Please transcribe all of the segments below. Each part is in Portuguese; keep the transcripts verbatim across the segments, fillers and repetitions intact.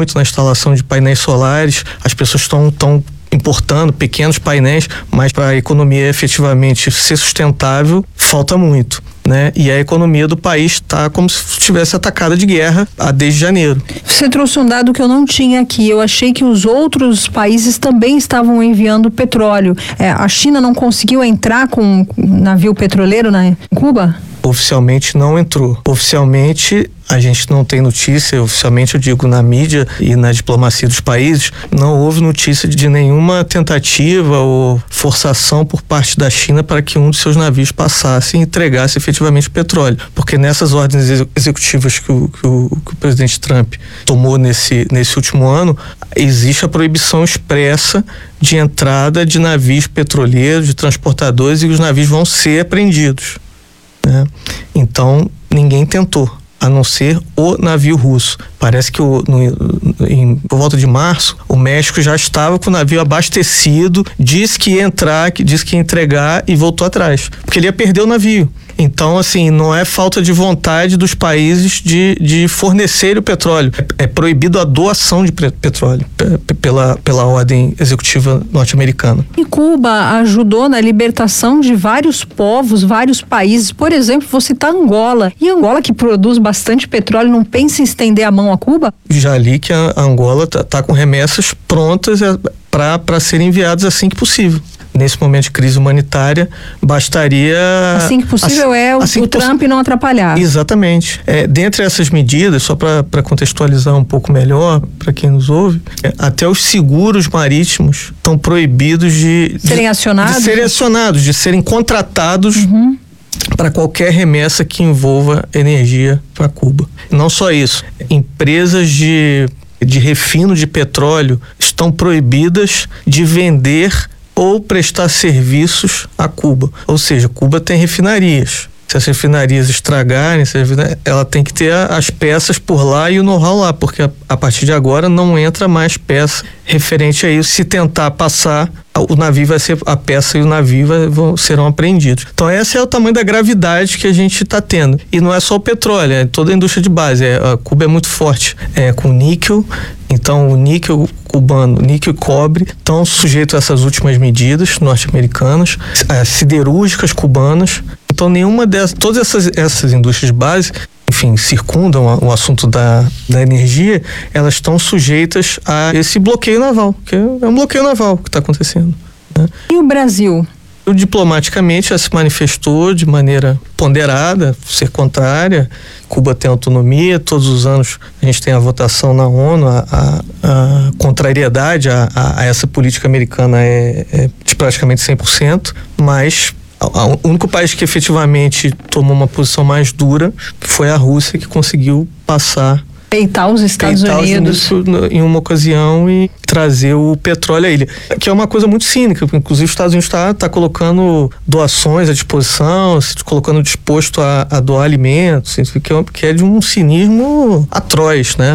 muito na instalação de painéis solares, as pessoas estão tão importando pequenos painéis, mas para a economia efetivamente ser sustentável, falta muito, né? E a economia do país está como se estivesse atacada de guerra há desde janeiro. Você trouxe um dado que eu não tinha aqui. Eu achei que os outros países também estavam enviando petróleo. É, a China não conseguiu entrar com um navio petroleiro na Cuba? Oficialmente não entrou. Oficialmente a gente não tem notícia, oficialmente eu digo na mídia e na diplomacia dos países, não houve notícia de nenhuma tentativa ou forçação por parte da China para que um de seus navios passasse e entregasse efetivamente petróleo. Porque nessas ordens executivas que o, que o, que o presidente Trump tomou nesse, nesse último ano, existe a proibição expressa de entrada de navios petroleiros, de transportadores, e os navios vão ser apreendidos. Né? Então ninguém tentou, a não ser o navio russo. Parece que o, no, em, por volta de março, o México já estava com o navio abastecido, disse que ia entrar, que disse que ia entregar e voltou atrás, porque ele ia perder o navio. Então, assim, não é falta de vontade dos países de, de fornecer o petróleo. É, é proibido a doação de petróleo p- pela, pela ordem executiva norte-americana. E Cuba ajudou na libertação de vários povos, vários países. Por exemplo, vou citar Angola. E Angola, que produz bastante petróleo, não pensa em estender a mão a Cuba? Já li que a Angola está tá com remessas prontas para serem enviadas assim que possível. Nesse momento de crise humanitária, bastaria... Assim que possível assim, é o, assim o Trump poss... não atrapalhar. Exatamente. É, dentre essas medidas, só para contextualizar um pouco melhor, para quem nos ouve, é, até os seguros marítimos estão proibidos de... Serem de, acionados? De serem acionados, de serem contratados... Uhum. Para qualquer remessa que envolva energia para Cuba. Não só isso, empresas de, de refino de petróleo estão proibidas de vender ou prestar serviços a Cuba. Ou seja, Cuba tem refinarias. Se as refinarias estragarem, ela tem que ter as peças por lá e o know-how lá, porque a, a partir de agora não entra mais peça referente a isso. Se tentar passar, o navio vai ser, a peça e o navio vai, vão, serão apreendidos. Então esse é o tamanho da gravidade que a gente está tendo. E não é só o petróleo, é toda a indústria de base. É, a Cuba é muito forte é, com níquel, então o níquel cubano, níquel e cobre estão sujeitos a essas últimas medidas norte-americanas, as siderúrgicas cubanas. Então nenhuma dessas, todas essas, essas indústrias de base, enfim, circundam o assunto da, da energia, elas estão sujeitas a esse bloqueio naval, que é um bloqueio naval que está acontecendo. Né? E o Brasil? Diplomaticamente já se manifestou de maneira ponderada, ser contrária. Cuba tem autonomia, todos os anos a gente tem a votação na ONU, a, a, a contrariedade a, a, a essa política americana é, é de praticamente cem por cento, mas o único país que efetivamente tomou uma posição mais dura foi a Rússia, que conseguiu passar peitar os Estados peitar Unidos os Unidos em uma ocasião e trazer o petróleo à ilha, que é uma coisa muito cínica. Inclusive os Estados Unidos está tá colocando doações à disposição, se colocando disposto a, a doar alimentos, que é, que é de um cinismo atroz, né?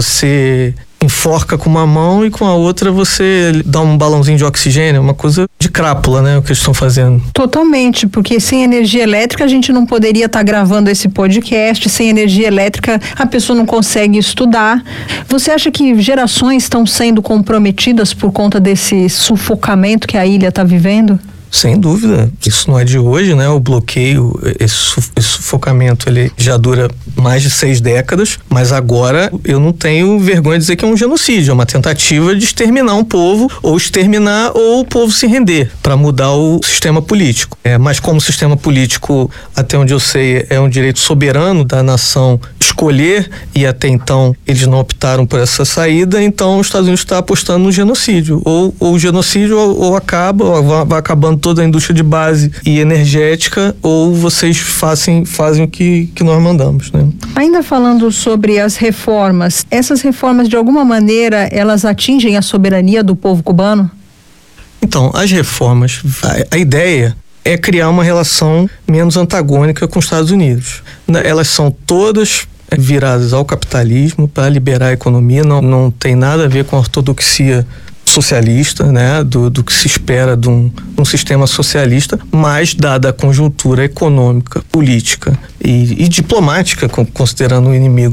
Você enforca com uma mão e com a outra você dá um balãozinho de oxigênio, uma coisa de crápula, né, o que eles estão fazendo. Totalmente, porque sem energia elétrica a gente não poderia estar tá gravando esse podcast, sem energia elétrica a pessoa não consegue estudar. Você acha que gerações estão sendo comprometidas por conta desse sufocamento que a ilha está vivendo? Sem dúvida, isso não é de hoje, né? O bloqueio, esse, esse sufocamento, ele já dura mais de seis décadas, mas agora eu não tenho vergonha de dizer que é um genocídio, é uma tentativa de exterminar um povo, ou exterminar ou o povo se render, para mudar o sistema político. É, mas como o sistema político, até onde eu sei, é um direito soberano da nação escolher, e até então eles não optaram por essa saída, então os Estados Unidos está apostando no genocídio, ou, ou o genocídio ou, ou acaba, ou vai acabando toda a indústria de base e energética, ou vocês fazem, fazem o que, que nós mandamos, né? Ainda falando sobre as reformas, essas reformas de alguma maneira elas atingem a soberania do povo cubano? Então, as reformas, a, a ideia é criar uma relação menos antagônica com os Estados Unidos. Elas são todas viradas ao capitalismo para liberar a economia, não, não tem nada a ver com a ortodoxia socialista, né, do, do que se espera de um, um sistema socialista, mas dada a conjuntura econômica, política e, e diplomática, considerando o inimigo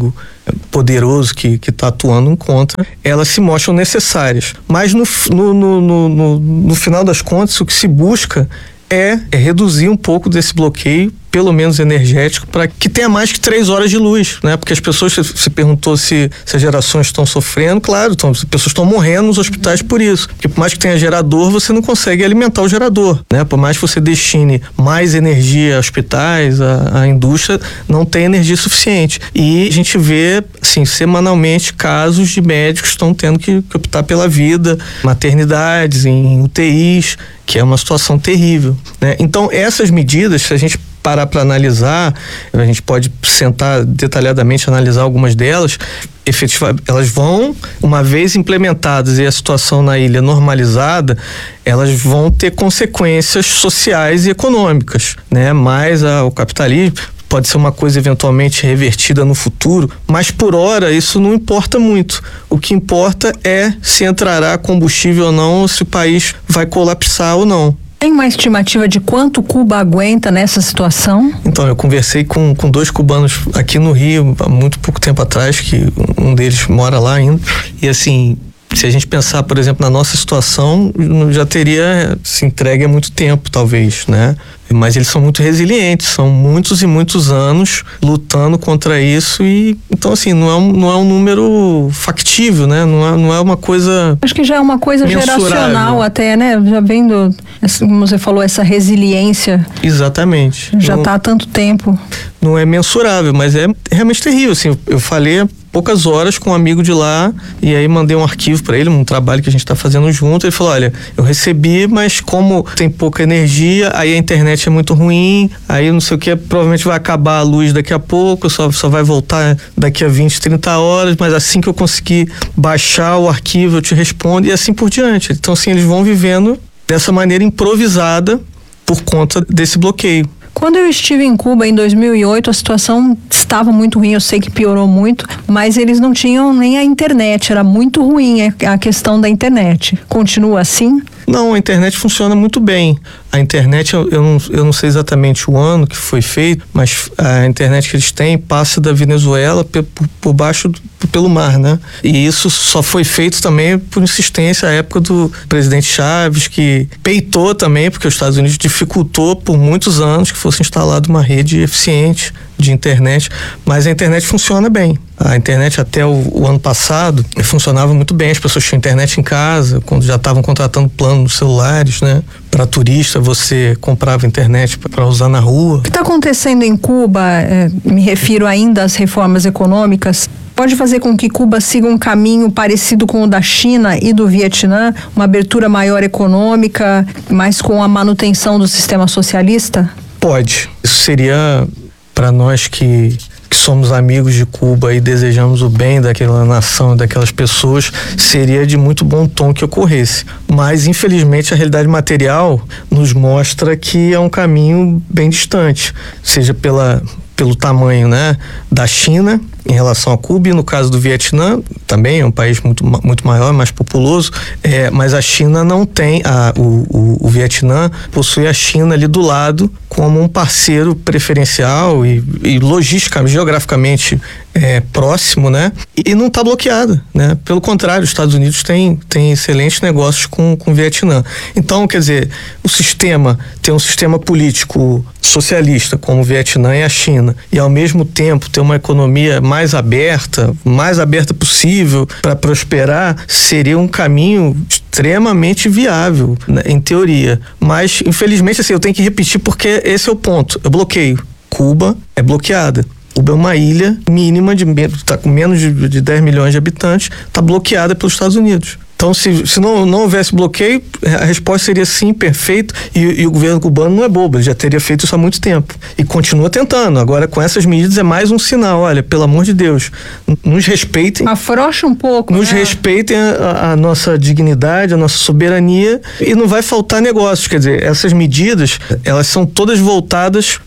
poderoso que está atuando contra, elas se mostram necessárias. Mas no, no, no, no, no final das contas, o que se busca é, é reduzir um pouco desse bloqueio, pelo menos energético, para que tenha mais que três horas de luz, né? Porque as pessoas, se perguntou se, se as gerações estão sofrendo, claro, então, as pessoas estão morrendo nos hospitais por isso, porque por mais que tenha gerador, você não consegue alimentar o gerador, né? Por mais que você destine mais energia a hospitais, a, a indústria não tem energia suficiente, e a gente vê, assim, semanalmente casos de médicos que estão tendo que, que optar pela vida, maternidades, em U T Is, que é uma situação terrível, né? Então, essas medidas, se a gente parar para analisar, a gente pode sentar detalhadamente, analisar algumas delas, efetivamente, elas vão, uma vez implementadas e a situação na ilha normalizada, elas vão ter consequências sociais e econômicas, né? Mais a, o capitalismo pode ser uma coisa eventualmente revertida no futuro, mas por hora isso não importa muito. O que importa é se entrará combustível ou não, se o país vai colapsar ou não. Tem uma estimativa de quanto Cuba aguenta nessa situação? Então, eu conversei com, com dois cubanos aqui no Rio, há muito pouco tempo atrás, que um deles mora lá ainda, e assim, se a gente pensar, por exemplo, na nossa situação, já teria se entregue há muito tempo, talvez, né? Mas eles são muito resilientes, são muitos e muitos anos lutando contra isso, e então assim, não é um, não é um número factível, né? Não é, não é uma coisa Acho que já é uma coisa mensurável. Geracional até, né? Já vendo, como você falou, essa resiliência. Exatamente. Já está há tanto tempo. Não é mensurável, mas é realmente terrível, assim, eu falei poucas horas com um amigo de lá, e aí mandei um arquivo para ele, um trabalho que a gente está fazendo junto. Ele falou, olha, eu recebi, mas como tem pouca energia, aí a internet é muito ruim, aí não sei o que, provavelmente vai acabar a luz daqui a pouco, só, só vai voltar daqui a vinte, trinta horas, mas assim que eu conseguir baixar o arquivo eu te respondo, e assim por diante. Então assim, eles vão vivendo dessa maneira improvisada por conta desse bloqueio. Quando eu estive em Cuba em dois mil e oito, a situação estava muito ruim, eu sei que piorou muito, mas eles não tinham nem a internet, era muito ruim a questão da internet. Continua assim? Não, a internet funciona muito bem. A internet, eu, eu, não, eu não sei exatamente o ano que foi feito, mas a internet que eles têm passa da Venezuela por, por baixo, do, pelo mar, né? E isso só foi feito também por insistência à época do presidente Chaves, que peitou também, porque os Estados Unidos dificultou por muitos anos que fosse instalada uma rede eficiente de internet, mas a internet funciona bem. A internet até o, o ano passado funcionava muito bem, as pessoas tinham internet em casa, quando já estavam contratando plano nos celulares, né? Para turista, você comprava internet para usar na rua. O que está acontecendo em Cuba, é, me refiro ainda às reformas econômicas, pode fazer com que Cuba siga um caminho parecido com o da China e do Vietnã, uma abertura maior econômica, mas com a manutenção do sistema socialista? Pode. Isso seria, para nós que, que somos amigos de Cuba e desejamos o bem daquela nação e daquelas pessoas, seria de muito bom tom que ocorresse. Mas, infelizmente, a realidade material nos mostra que é um caminho bem distante, seja pela, pelo tamanho, né, da China em relação a Cuba, e no caso do Vietnã, também é um país muito, muito maior, mais populoso, é, mas a China não tem, a, o, o, o Vietnã possui a China ali do lado como um parceiro preferencial e, e logisticamente, geograficamente é, próximo, né? E, e não está bloqueada, né? Pelo contrário, os Estados Unidos têm tem excelentes negócios com, com o Vietnã. Então, quer dizer, o sistema tem um sistema político socialista como o Vietnã e a China, e ao mesmo tempo ter uma economia mais aberta, mais aberta possível para prosperar, seria um caminho extremamente viável, né, em teoria. Mas, infelizmente, assim, eu tenho que repetir porque esse é o ponto. Eu bloqueio. Cuba é bloqueada. Cuba é uma ilha mínima, de está com menos de, de dez milhões de habitantes, está bloqueada pelos Estados Unidos. Então, se, se não, não houvesse bloqueio, a resposta seria sim, perfeito, e, e o governo cubano não é bobo, ele já teria feito isso há muito tempo. E continua tentando. Agora, com essas medidas, é mais um sinal. Olha, pelo amor de Deus, nos respeitem. Afrouxa um pouco, Nos né? respeitem a, a nossa dignidade, a nossa soberania, e não vai faltar negócios. Quer dizer, essas medidas, elas são todas voltadas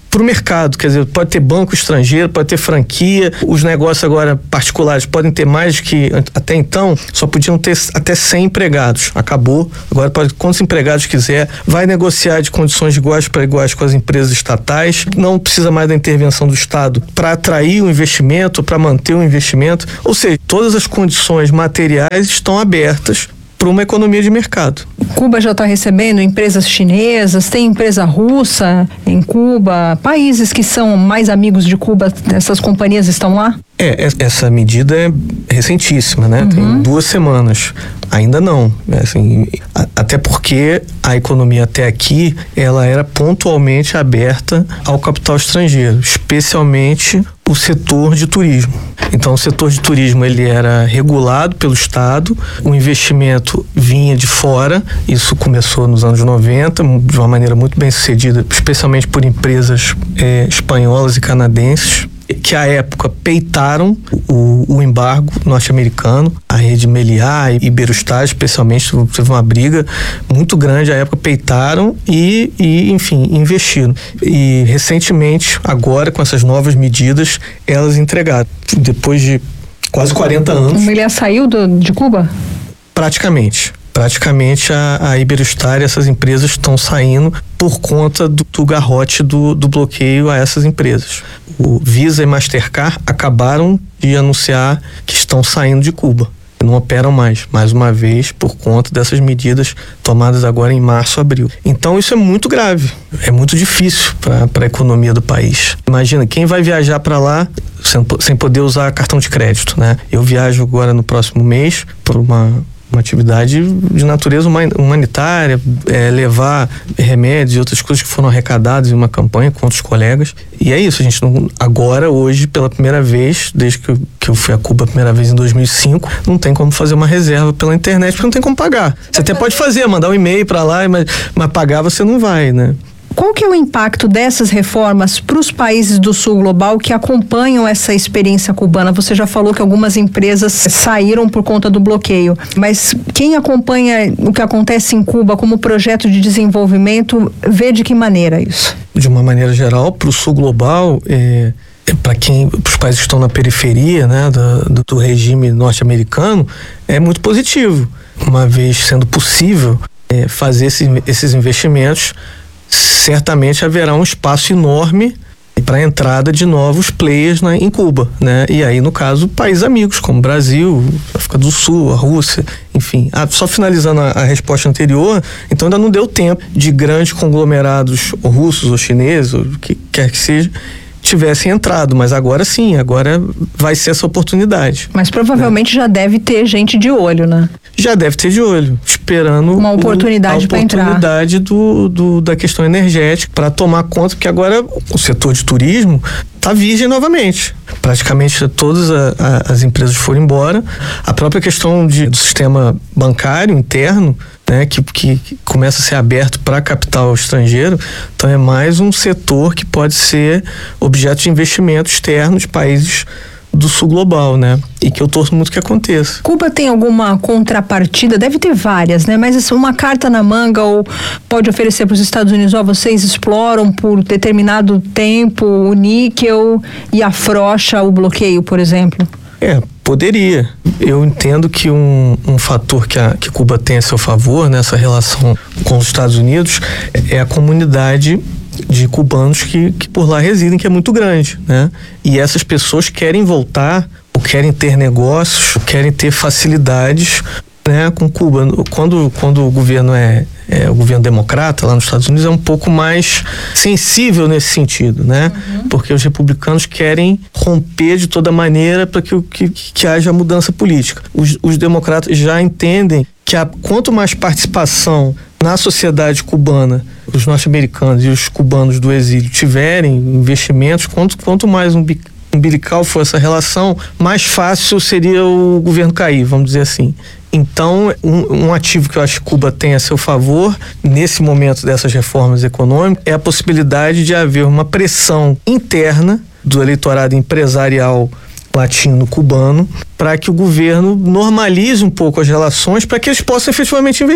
para o mercado, quer dizer, pode ter banco estrangeiro, pode ter franquia, os negócios agora particulares podem ter mais que até então, só podiam ter até cem empregados, acabou, agora pode, quantos empregados quiser, vai negociar de condições de iguais para iguais com as empresas estatais, não precisa mais da intervenção do Estado para atrair o investimento, para manter o investimento, ou seja, todas as condições materiais estão abertas para uma economia de mercado. Cuba já está recebendo empresas chinesas, tem empresa russa em Cuba, países que são mais amigos de Cuba, essas companhias estão lá? É, essa medida é recentíssima, né? Uhum. Tem duas semanas. Ainda não, assim, até porque a economia até aqui, ela era pontualmente aberta ao capital estrangeiro, especialmente o setor de turismo. Então, o setor de turismo, ele era regulado pelo Estado, o investimento vinha de fora, isso começou nos anos noventa, de uma maneira muito bem sucedida, especialmente por empresas é, espanholas e canadenses, que à época peitaram o, o embargo norte-americano, a rede Meliá e Iberostar, especialmente, teve uma briga muito grande, à época peitaram e, e, enfim, investiram. E recentemente, agora com essas novas medidas, elas entregaram. Depois de quase quarenta anos. O Meliá saiu do, de Cuba? Praticamente. Praticamente a, a Iberostar e essas empresas estão saindo por conta do, do garrote do, do bloqueio a essas empresas. O Visa e Mastercard acabaram de anunciar que estão saindo de Cuba. Não operam mais, mais uma vez, por conta dessas medidas tomadas agora em março, abril. Então isso é muito grave, é muito difícil para a economia do país. Imagina, quem vai viajar para lá sem, sem poder usar cartão de crédito, né? Eu viajo agora no próximo mês por uma... uma atividade de natureza humanitária, é, levar remédios e outras coisas que foram arrecadadas em uma campanha com outros colegas. E é isso, a gente não, agora, hoje, pela primeira vez, desde que eu, que eu fui a Cuba a primeira vez em dois mil e cinco, não tem como fazer uma reserva pela internet, porque não tem como pagar. Você até pode fazer, mandar um e-mail para lá, mas, mas pagar você não vai, né? Qual que é o impacto dessas reformas para os países do sul global que acompanham essa experiência cubana? Você já falou que algumas empresas saíram por conta do bloqueio, mas quem acompanha o que acontece em Cuba como projeto de desenvolvimento vê de que maneira isso? De uma maneira geral, para o sul global, é, é para quem, para os países que estão na periferia, né, do, do, do regime norte-americano, é muito positivo, uma vez sendo possível é, fazer esse, esses investimentos. Certamente haverá um espaço enorme para a entrada de novos players na, em Cuba, né? E aí, no caso, países amigos, como Brasil, África do Sul, a Rússia, enfim. Ah, só finalizando a, a resposta anterior, então ainda não deu tempo de grandes conglomerados russos ou chineses, ou o que quer que seja, tivessem entrado, mas agora sim, agora vai ser essa oportunidade. Mas provavelmente, né, já deve ter gente de olho, né? Já deve ter de olho, esperando uma oportunidade para entrar. A oportunidade do, do, da questão energética para tomar conta, porque agora o setor de turismo está virgem novamente. Praticamente todas a, a, as empresas foram embora. A própria questão de, do sistema bancário interno, né, que, que, que começa a ser aberto para capital estrangeiro, então é mais um setor que pode ser objeto de investimento externo de países do sul global, né? E que eu torço muito que aconteça. Cuba tem alguma contrapartida? Deve ter várias, né? Mas assim, uma carta na manga ou pode oferecer para os Estados Unidos, ó, vocês exploram por determinado tempo o níquel e afrouxa o bloqueio, por exemplo? É, poderia. Eu entendo que um, um fator que, a, que Cuba tem a seu favor nessa relação com os Estados Unidos é a comunidade de cubanos que, que por lá residem, que é muito grande, né? E essas pessoas querem voltar, ou querem ter negócios, ou querem ter facilidades, né, com Cuba. Quando, quando o governo é, é o governo democrata lá nos Estados Unidos, é um pouco mais sensível nesse sentido, né? Uhum. Porque os republicanos querem romper de toda maneira para que, que, que haja mudança política. Os, os democratas já entendem que a, quanto mais participação na sociedade cubana, os norte-americanos e os cubanos do exílio tiverem investimentos, quanto, quanto mais umbilical for essa relação, mais fácil seria o governo cair, vamos dizer assim. Então, um, um ativo que eu acho que Cuba tem a seu favor, nesse momento dessas reformas econômicas, é a possibilidade de haver uma pressão interna do eleitorado empresarial latino-cubano para que o governo normalize um pouco as relações para que eles possam efetivamente investir.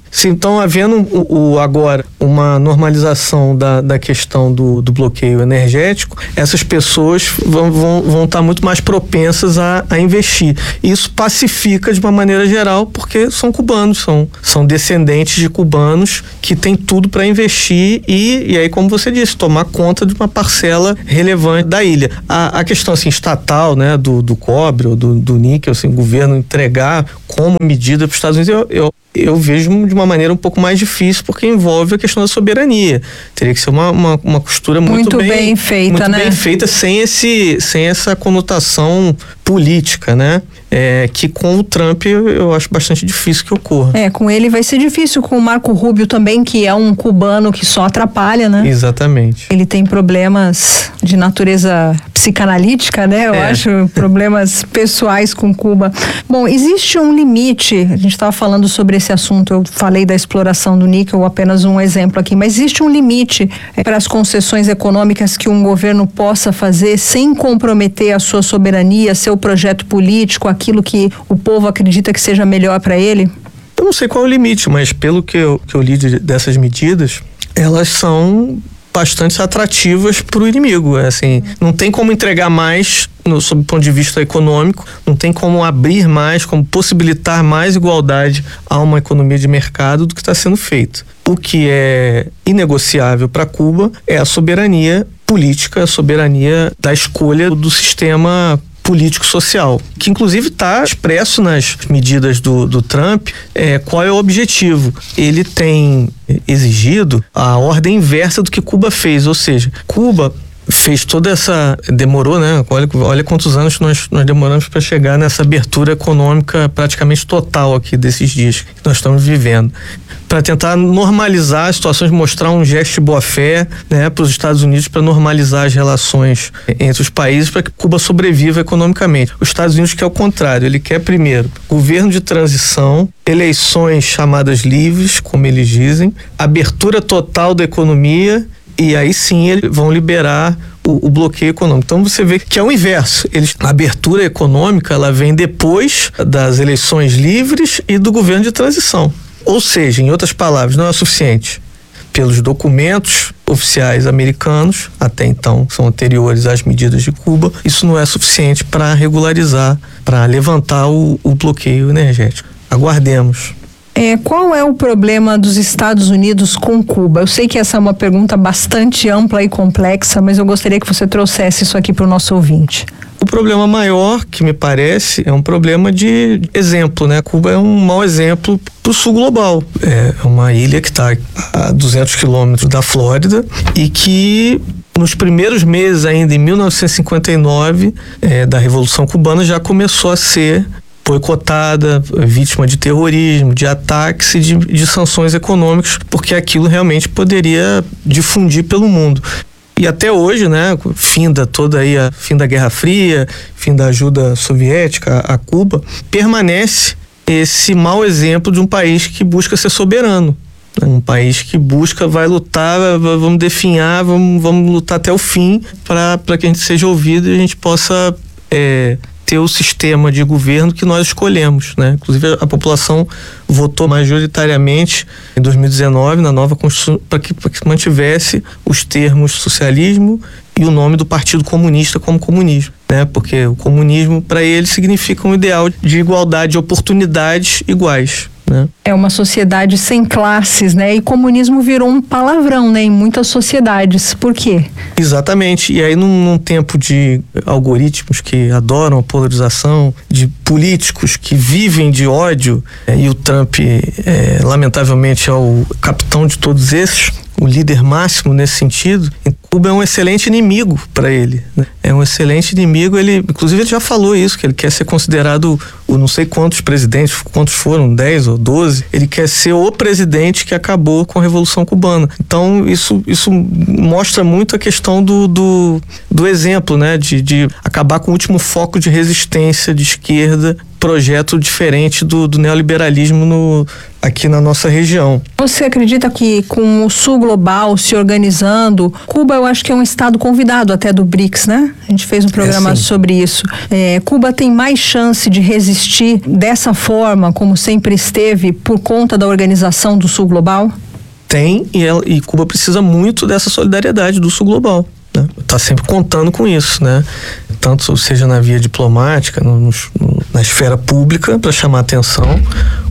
Se então havendo o, o agora uma normalização da, da questão do, do bloqueio energético, essas pessoas vão, vão, vão estar muito mais propensas a, a investir. Isso pacifica de uma maneira geral, porque são cubanos, são, são descendentes de cubanos que têm tudo para investir e, e aí, como você disse, tomar conta de uma parcela relevante da ilha. A, a questão assim, estatal, né, do, do cobre ou do, do níquel, assim, o governo entregar como medida para os Estados Unidos, eu, eu eu vejo de uma maneira um pouco mais difícil, porque envolve a questão da soberania. Teria que ser uma, uma, uma costura muito, muito bem, bem feita, muito né? bem feita, sem, esse, sem essa conotação política, né? É, que com o Trump eu, eu acho bastante difícil que ocorra. É, com ele vai ser difícil, com o Marco Rubio também, que é um cubano que só atrapalha, né? Exatamente. Ele tem problemas de natureza psicanalítica, né? Eu É. acho, problemas pessoais com Cuba. Bom, existe um limite, a gente estava falando sobre esse assunto, eu falei da exploração do níquel, apenas um exemplo aqui, mas existe um limite é, para as concessões econômicas que um governo possa fazer sem comprometer a sua soberania, seu projeto político, aquilo que o povo acredita que seja melhor para ele? Eu não sei qual é o limite, mas pelo que eu, que eu li de, dessas medidas, elas são bastante atrativas para o inimigo. É assim, não tem como entregar mais no, sob o ponto de vista econômico, não tem como abrir mais, como possibilitar mais igualdade a uma economia de mercado do que está sendo feito. O que é inegociável para Cuba é a soberania política, a soberania da escolha do sistema político-social, que inclusive está expresso nas medidas do, do Trump. É, qual é o objetivo? Ele tem exigido a ordem inversa do que Cuba fez, ou seja, Cuba fez toda essa... demorou, né? Olha, olha quantos anos nós, nós demoramos para chegar nessa abertura econômica praticamente total aqui desses dias que nós estamos vivendo, para tentar normalizar as situações, mostrar um gesto de boa-fé, né, para os Estados Unidos, para normalizar as relações entre os países, para que Cuba sobreviva economicamente. Os Estados Unidos quer o contrário, ele quer primeiro governo de transição, eleições chamadas livres, como eles dizem, abertura total da economia, e aí sim eles vão liberar o, o bloqueio econômico. Então você vê que é o inverso. Eles, a abertura econômica ela vem depois das eleições livres e do governo de transição. Ou seja, em outras palavras, não é suficiente. Pelos documentos oficiais americanos, até então são anteriores às medidas de Cuba, isso não é suficiente para regularizar, para levantar o, o bloqueio energético. Aguardemos. É, qual é o problema dos Estados Unidos com Cuba? Eu sei que essa é uma pergunta bastante ampla e complexa, mas eu gostaria que você trouxesse isso aqui para o nosso ouvinte. O problema maior, que me parece, é um problema de exemplo, né? Cuba é um mau exemplo para o sul global. É uma ilha que está a duzentos quilômetros da Flórida e que nos primeiros meses ainda, em mil novecentos e cinquenta e nove, é, da Revolução Cubana, já começou a ser boicotada, vítima de terrorismo, de ataques e de, de sanções econômicas, porque aquilo realmente poderia difundir pelo mundo. E até hoje, né, fim da toda aí a fim da Guerra Fria, fim da ajuda soviética a Cuba, permanece esse mau exemplo de um país que busca ser soberano. Um país que busca, vai lutar, vamos definhar, vamos, vamos lutar até o fim para que a gente seja ouvido e a gente possa é, ter o sistema de governo que nós escolhemos, né? Inclusive a população votou majoritariamente em dois mil e dezenove na nova Constituição para que, para que mantivesse os termos socialismo e o nome do Partido Comunista como comunismo, né? Porque o comunismo para ele significa um ideal de igualdade de oportunidades iguais, né? É uma sociedade sem classes, né? E comunismo virou um palavrão, né? Em muitas sociedades. Por quê? Exatamente. E aí num, num tempo de algoritmos que adoram a polarização, de políticos que vivem de ódio, é, e o Trump, é, lamentavelmente, é o capitão de todos esses, o líder máximo nesse sentido, Cuba é um excelente inimigo para ele, né? É um excelente inimigo, ele, inclusive ele já falou isso, que ele quer ser considerado o não sei quantos presidentes, quantos foram, dez ou doze, ele quer ser o presidente que acabou com a Revolução Cubana. Então isso, isso mostra muito a questão do, do, do exemplo, né? De, de acabar com o último foco de resistência de esquerda projeto diferente do, do neoliberalismo no, aqui na nossa região. Você acredita que com o Sul Global se organizando, Cuba eu acho que é um estado convidado até do BRICS, né? A gente fez um programa é, sobre isso. É, Cuba tem mais chance de resistir dessa forma, como sempre esteve, por conta da organização do Sul Global? Tem, e, ela, e Cuba precisa muito dessa solidariedade do Sul Global. Está sempre contando com isso, né? Tanto seja na via diplomática, no, no, na esfera pública, para chamar atenção,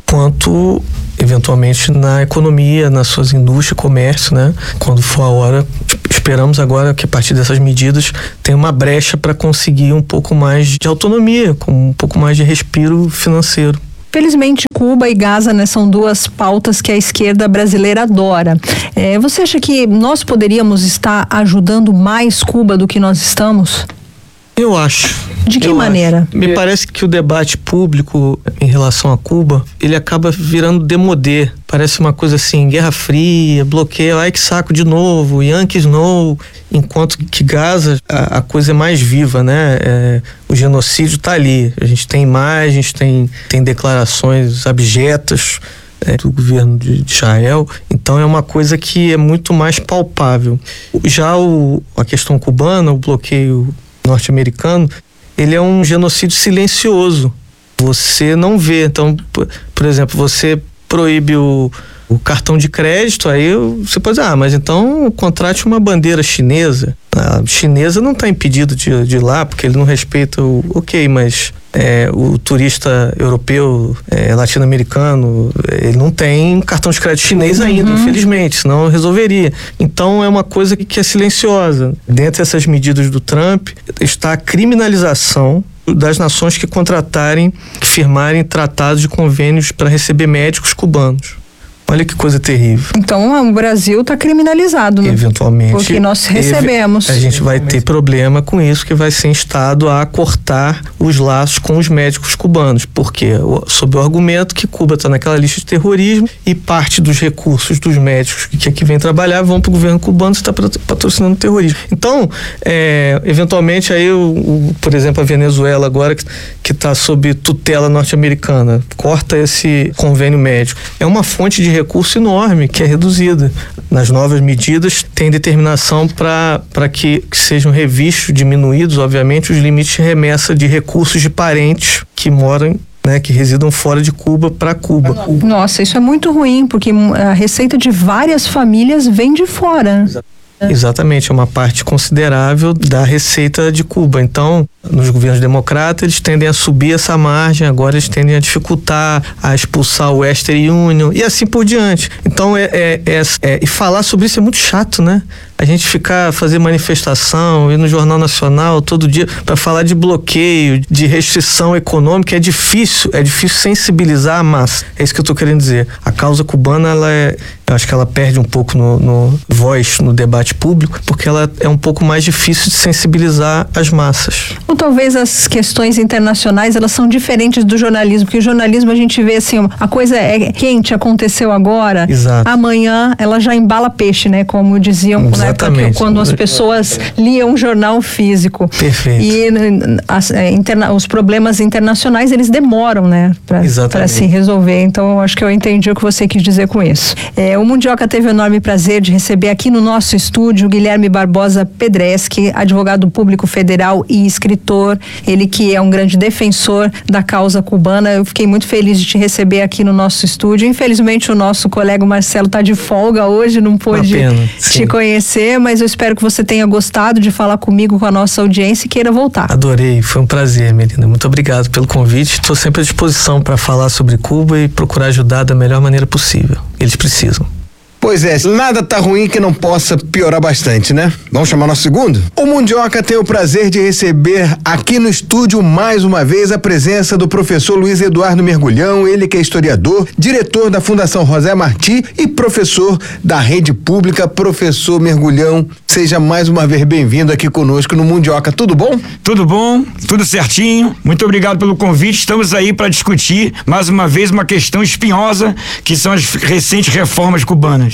quanto eventualmente na economia, nas suas indústrias, comércio, né? Quando for a hora, esperamos agora que a partir dessas medidas tenha uma brecha para conseguir um pouco mais de autonomia, com um pouco mais de respiro financeiro. Felizmente, Cuba e Gaza, né, são duas pautas que a esquerda brasileira adora. É, você acha que nós poderíamos estar ajudando mais Cuba do que nós estamos? Eu acho. De que eu maneira? Acho. Me parece que o debate público em relação a Cuba, ele acaba virando demodê. Parece uma coisa assim, Guerra Fria, bloqueio, ai que saco de novo, Yankees no. Enquanto que Gaza, a, a coisa é mais viva, né? É, o genocídio está ali. A gente tem imagens, tem, tem declarações abjetas é, do governo de, de Israel. Então é uma coisa que é muito mais palpável. Já o, a questão cubana, o bloqueio norte-americano, ele é um genocídio silencioso. Você não vê. Então, por, por exemplo, você proíbe o, o cartão de crédito, aí você pode dizer, ah, mas então contrate uma bandeira chinesa. A chinesa não está impedido de, de ir lá, porque ele não respeita o... Ok, mas é, o turista europeu, é, latino-americano, ele não tem cartão de crédito chinês ainda, uhum. infelizmente, senão resolveria. Então é uma coisa que é silenciosa. Dentre essas medidas do Trump, está a criminalização das nações que contratarem, que firmarem tratados de convênios para receber médicos cubanos. Olha que coisa terrível. Então o Brasil está criminalizado, né? Eventualmente. Porque nós recebemos. A gente vai ter problema com isso, que vai ser instado a cortar os laços com os médicos cubanos. Porque sob o argumento que Cuba está naquela lista de terrorismo e parte dos recursos dos médicos que aqui vêm trabalhar vão para o governo cubano que está patrocinando o terrorismo. Então, é, eventualmente, aí, o, o, por exemplo, a Venezuela agora, que está sob tutela norte-americana, corta esse convênio médico. É uma fonte de recurso enorme que é reduzida. Nas novas medidas tem determinação para que, que sejam revistos, diminuídos, obviamente, os limites de remessa de recursos de parentes que moram, né, que residam fora de Cuba para Cuba. Nossa, isso é muito ruim, porque a receita de várias famílias vem de fora. Exatamente, é uma parte considerável da receita de Cuba. Então, nos governos democratas, eles tendem a subir essa margem, agora eles tendem a dificultar, a expulsar o Western Union e assim por diante. Então, é, é, é, é, e falar sobre isso é muito chato, né? A gente ficar, fazer manifestação, ir no Jornal Nacional todo dia para falar de bloqueio, de restrição econômica, é difícil, é difícil sensibilizar a massa. É isso que eu tô querendo dizer. A causa cubana, ela é, eu acho que ela perde um pouco no, no voz, no debate público, porque ela é um pouco mais difícil de sensibilizar as massas. Ou talvez as questões internacionais, elas são diferentes do jornalismo, porque o jornalismo a gente vê assim, a coisa é quente, aconteceu agora, exato. Amanhã ela já embala peixe, né? Como diziam na época que, quando as pessoas liam um jornal físico. Perfeito. E as, é, interna, os problemas internacionais, eles demoram, né? Para se resolver. Então, eu acho que eu entendi o que você quis dizer com isso. É, o Mundioca teve o enorme prazer de receber aqui no nosso estúdio Guilherme Barbosa Pedreschi, advogado público federal e escritor, ele que é um grande defensor da causa cubana. Eu fiquei muito feliz de te receber aqui no nosso estúdio. Infelizmente, o nosso colega Marcelo está de folga hoje, não pôde te conhecer, mas eu espero que você tenha gostado de falar comigo, com a nossa audiência, e queira voltar. Adorei, foi um prazer, Melina. Muito obrigado pelo convite. Estou sempre à disposição para falar sobre Cuba e procurar ajudar da melhor maneira possível. Eles precisam. Pois é, nada tá ruim que não possa piorar bastante, né? Vamos chamar nosso segundo? O Mundioca tem o prazer de receber aqui no estúdio mais uma vez a presença do professor Luiz Eduardo Mergulhão, ele que é historiador, diretor da Fundação José Martí e professor da Rede Pública. Professor Mergulhão, seja mais uma vez bem-vindo aqui conosco no Mundioca. Tudo bom? Tudo bom, tudo certinho. Muito obrigado pelo convite. Estamos aí para discutir mais uma vez uma questão espinhosa, que são as recentes reformas cubanas.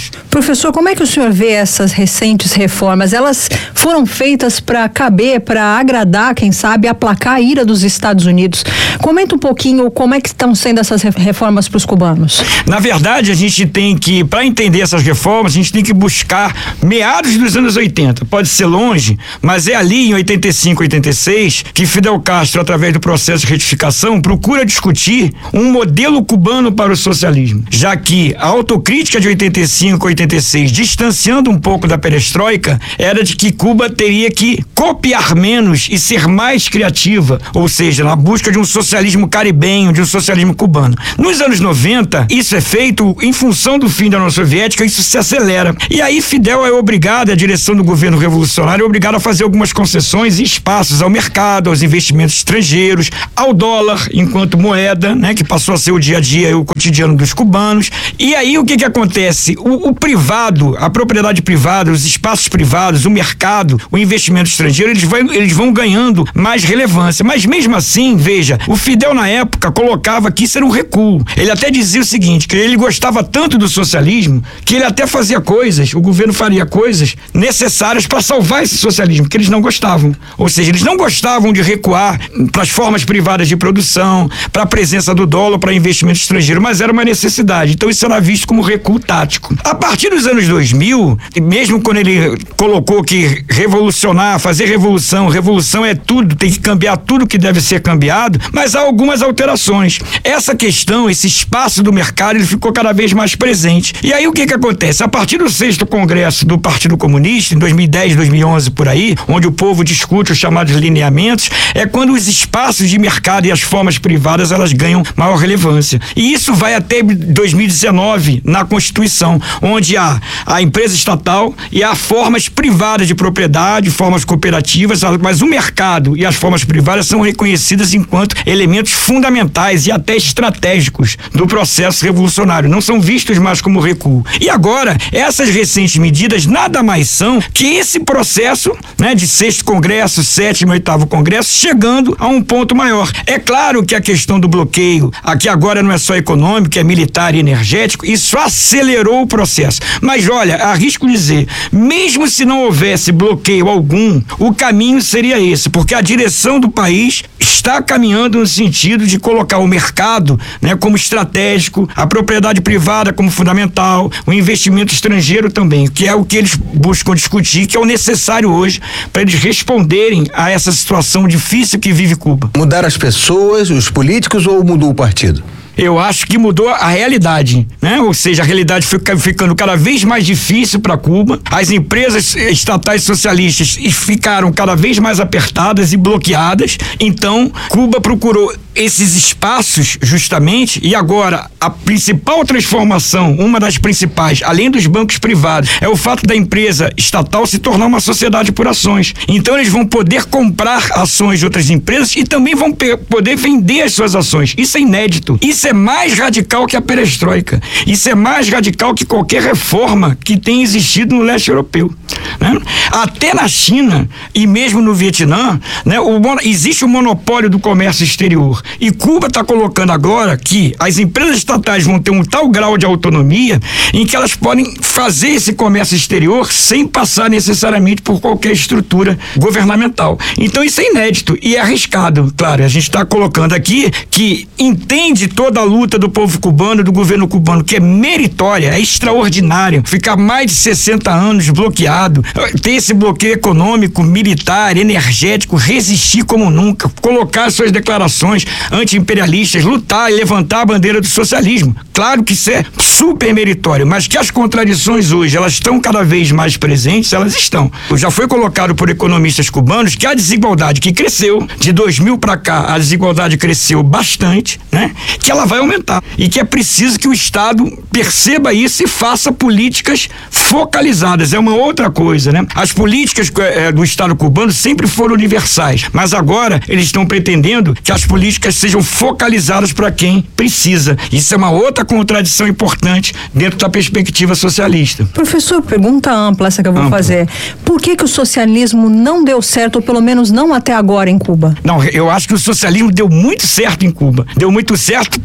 anos. Professor, como é que o senhor vê essas recentes reformas? Elas foram feitas para caber, para agradar, quem sabe, aplacar a ira dos Estados Unidos. Comenta um pouquinho como é que estão sendo essas reformas para os cubanos. Na verdade, a gente tem que, para entender essas reformas, a gente tem que buscar meados dos anos oitenta. Pode ser longe, mas é ali em oitenta e cinco, oitenta e seis que Fidel Castro, através do processo de retificação, procura discutir um modelo cubano para o socialismo, já que a autocrítica de oitenta e cinco, oitenta e seis, distanciando um pouco da perestroika, era de que Cuba teria que copiar menos e ser mais criativa, ou seja, na busca de um socialismo caribenho, de um socialismo cubano. Nos anos noventa, isso é feito em função do fim da União Soviética, isso se acelera. E aí Fidel é obrigado, a direção do governo revolucionário é obrigada a fazer algumas concessões e espaços ao mercado, aos investimentos estrangeiros, ao dólar enquanto moeda, né, que passou a ser o dia a dia e o cotidiano dos cubanos. E aí o que que acontece? O, o privado, a propriedade privada, os espaços privados, o mercado, o investimento estrangeiro, eles vão, eles vão ganhando mais relevância. Mas mesmo assim, veja, o Fidel na época colocava que isso era um recuo. Ele até dizia o seguinte, que ele gostava tanto do socialismo, que ele até fazia coisas, o governo faria coisas necessárias para salvar esse socialismo, que eles não gostavam. Ou seja, eles não gostavam de recuar para as formas privadas de produção, para a presença do dólar, para investimento estrangeiro, mas era uma necessidade. Então isso era visto como recuo tático. A partir dos anos dois mil, mesmo quando ele colocou que revolucionar, fazer revolução, revolução é tudo, tem que cambiar tudo que deve ser cambiado, mas há algumas alterações. Essa questão, esse espaço do mercado, ele ficou cada vez mais presente. E aí o que que acontece? A partir do sexto congresso do Partido Comunista, em dois mil e dez, dois mil e onze, por aí, onde o povo discute os chamados lineamentos, é quando os espaços de mercado e as formas privadas, elas ganham maior relevância. E isso vai até dois mil e dezenove, na Constituição, onde há a empresa estatal e há formas privadas de propriedade, formas cooperativas, mas o mercado e as formas privadas são reconhecidas enquanto elementos fundamentais e até estratégicos do processo revolucionário, não são vistos mais como recuo. E agora, essas recentes medidas nada mais são que esse processo, né, de sexto congresso, sétimo e oitavo congresso, chegando a um ponto maior. É claro que a questão do bloqueio, aqui agora não é só econômico, é militar e energético, isso acelerou o processo. Mas olha, arrisco dizer, mesmo se não houvesse bloqueio algum, o caminho seria esse, porque a direção do país está caminhando no sentido de colocar o mercado, né, como estratégico, a propriedade privada como fundamental, o investimento estrangeiro também, que é o que eles buscam discutir, que é o necessário hoje para eles responderem a essa situação difícil que vive Cuba. Mudaram as pessoas, os políticos, ou mudou o partido? Eu acho que mudou a realidade, né? Ou seja, a realidade fica ficando cada vez mais difícil para Cuba. As empresas estatais socialistas ficaram cada vez mais apertadas e bloqueadas. Então, Cuba procurou esses espaços justamente, e agora a principal transformação, uma das principais, além dos bancos privados, é o fato da empresa estatal se tornar uma sociedade por ações. Então eles vão poder comprar ações de outras empresas e também vão poder vender as suas ações. Isso é inédito. Isso é mais radical que a perestroika. Isso é mais radical que qualquer reforma que tenha existido no leste europeu, né? Até na China e mesmo no Vietnã, né, o, existe o monopólio do comércio exterior. E Cuba está colocando agora que as empresas estatais vão ter um tal grau de autonomia em que elas podem fazer esse comércio exterior sem passar necessariamente por qualquer estrutura governamental. Então isso é inédito e é arriscado. Claro, a gente está colocando aqui que entende toda a luta do povo cubano, do governo cubano, que é meritória, é extraordinário. Ficar mais de sessenta anos bloqueado, ter esse bloqueio econômico, militar, energético, resistir como nunca, colocar suas declarações anti-imperialistas, lutar e levantar a bandeira do socialismo. Claro que isso é super meritório, mas que as contradições hoje, elas estão cada vez mais presentes, elas estão. Já foi colocado por economistas cubanos que a desigualdade que cresceu, de dois mil para cá, a desigualdade cresceu bastante, né? Que ela vai aumentar e que é preciso que o Estado perceba isso e faça políticas focalizadas. É uma outra coisa, né? As políticas é, do Estado cubano sempre foram universais, mas agora eles estão pretendendo que as políticas sejam focalizadas para quem precisa. Isso é uma outra contradição importante dentro da perspectiva socialista. Professor, pergunta ampla essa que eu vou Ampla. fazer. Por que que o socialismo não deu certo, ou pelo menos não até agora em Cuba? Não, eu acho que o socialismo deu muito certo em Cuba. Deu muito certo por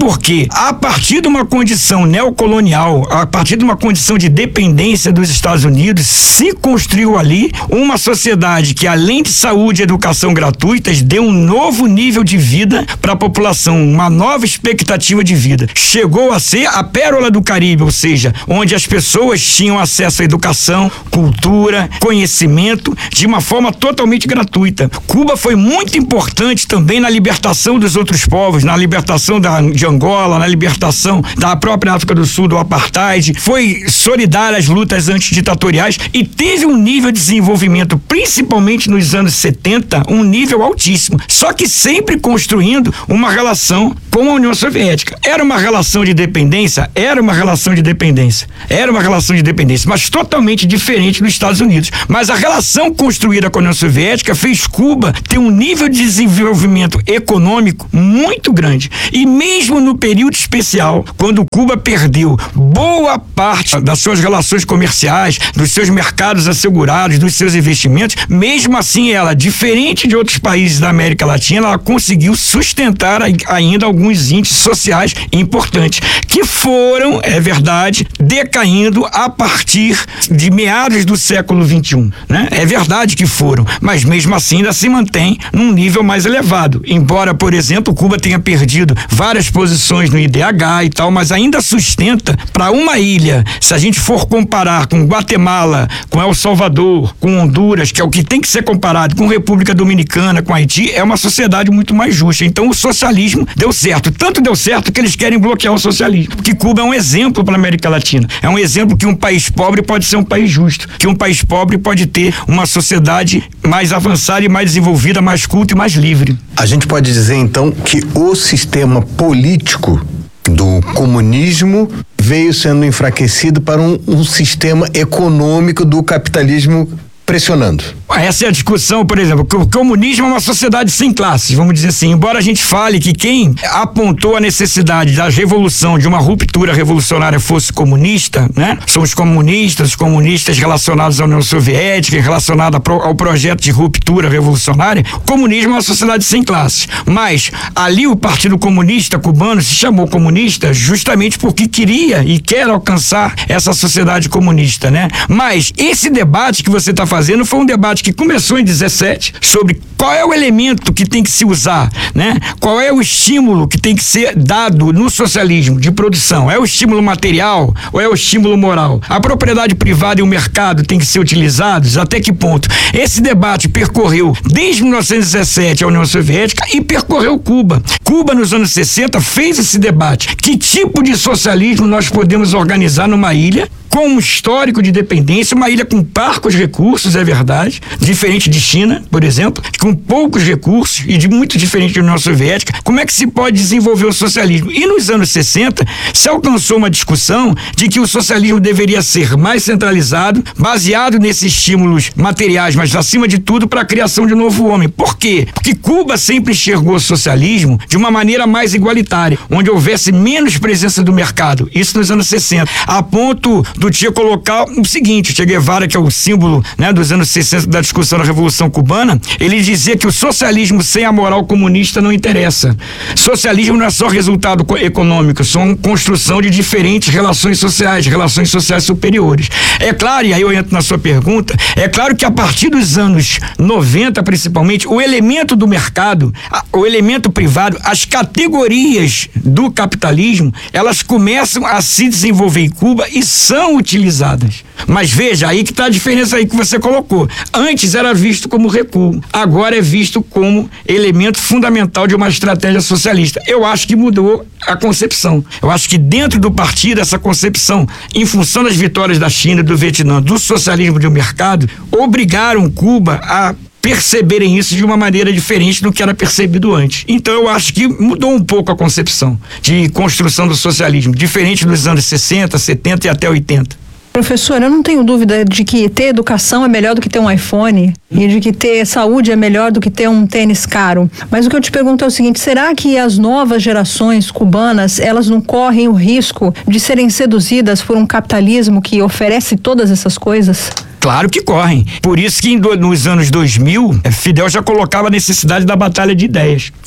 porque a partir de uma condição neocolonial, a partir de uma condição de dependência dos Estados Unidos, se construiu ali uma sociedade que, além de saúde e educação gratuitas, deu um novo nível de vida para a população, uma nova expectativa de vida. Chegou a ser a pérola do Caribe, ou seja, onde as pessoas tinham acesso à educação, cultura, conhecimento, de uma forma totalmente gratuita. Cuba foi muito importante também na libertação dos outros povos, na libertação da, de Angola, na libertação da própria África do Sul, do apartheid, foi solidária às lutas antiditatoriais e teve um nível de desenvolvimento, principalmente nos anos setenta, um nível altíssimo, só que sempre construindo uma relação com a União Soviética. Era uma relação de dependência? Era uma relação de dependência. Era uma relação de dependência, mas totalmente diferente dos Estados Unidos. Mas a relação construída com a União Soviética fez Cuba ter um nível de desenvolvimento econômico muito grande. E mesmo no período especial, quando Cuba perdeu boa parte das suas relações comerciais, dos seus mercados assegurados, dos seus investimentos, mesmo assim ela, diferente de outros países da América Latina, ela conseguiu sustentar ainda alguns índices sociais importantes, que foram, é verdade, decaindo a partir de meados do século vinte e um, né? É verdade que foram, mas mesmo assim ainda se mantém num nível mais elevado, embora, por exemplo, Cuba tenha perdido várias posições no I D H e tal, mas ainda sustenta para uma ilha, se a gente for comparar com Guatemala, com El Salvador, com Honduras, que é o que tem que ser comparado com República Dominicana, com Haiti, é uma sociedade muito mais justa. Então o socialismo deu certo, tanto deu certo que eles querem bloquear o socialismo, porque Cuba é um exemplo para a América Latina, é um exemplo que um país pobre pode ser um país justo, que um país pobre pode ter uma sociedade mais avançada e mais desenvolvida, mais culta e mais livre. A gente pode dizer então que o sistema político do comunismo veio sendo enfraquecido para um, um sistema econômico do capitalismo pressionando. Essa é a discussão, por exemplo, que o comunismo é uma sociedade sem classes, vamos dizer assim, embora a gente fale que quem apontou a necessidade da revolução, de uma ruptura revolucionária fosse comunista, né? São os comunistas, os comunistas relacionados à União Soviética, relacionados ao projeto de ruptura revolucionária. O comunismo é uma sociedade sem classes, mas ali o Partido Comunista Cubano se chamou comunista justamente porque queria e quer alcançar essa sociedade comunista, né? Mas esse debate que você está fazendo foi um debate que começou em dezessete, sobre qual é o elemento que tem que se usar, né? Qual é o estímulo que tem que ser dado no socialismo de produção? É o estímulo material ou é o estímulo moral? A propriedade privada e o mercado têm que ser utilizados? Até que ponto? Esse debate percorreu desde mil novecentos e dezessete a União Soviética e percorreu Cuba. Cuba, nos anos sessenta, fez esse debate. Que tipo de socialismo nós podemos organizar numa ilha com um histórico de dependência, uma ilha com parcos recursos, é verdade, diferente de China, por exemplo, com poucos recursos e de muito diferente da União Soviética? Como é que se pode desenvolver o socialismo? E nos anos sessenta se alcançou uma discussão de que o socialismo deveria ser mais centralizado, baseado nesses estímulos materiais, mas acima de tudo para a criação de um novo homem. Por quê? Porque Cuba sempre enxergou o socialismo de uma maneira mais igualitária, onde houvesse menos presença do mercado. Isso nos anos sessenta, a ponto do Che colocar o seguinte: Che Guevara, que é o símbolo, né, dos anos sessenta da discussão da Revolução Cubana, ele dizia que o socialismo sem a moral comunista não interessa. Socialismo não é só resultado econômico, são construção de diferentes relações sociais, relações sociais superiores. É claro, e aí eu entro na sua pergunta, é claro que a partir dos anos noventa, principalmente, o elemento do mercado, o elemento privado, as categorias do capitalismo, elas começam a se desenvolver em Cuba e são utilizadas. Mas veja, aí que está a diferença aí que você colocou. Antes era visto como recuo, agora é visto como elemento fundamental de uma estratégia socialista. Eu acho que mudou a concepção. Eu acho que dentro do partido, essa concepção, em função das vitórias da China, do Vietnã, do socialismo de mercado, obrigaram Cuba a perceberem isso de uma maneira diferente do que era percebido antes. Então eu acho que mudou um pouco a concepção de construção do socialismo, diferente dos anos sessenta, setenta e até oitenta. Professor, eu não tenho dúvida de que ter educação é melhor do que ter um iPhone e de que ter saúde é melhor do que ter um tênis caro. Mas o que eu te pergunto é o seguinte: será que as novas gerações cubanas, elas não correm o risco de serem seduzidas por um capitalismo que oferece todas essas coisas? Claro que correm. Por isso que nos anos dois mil, Fidel já colocava a necessidade da batalha de ideias.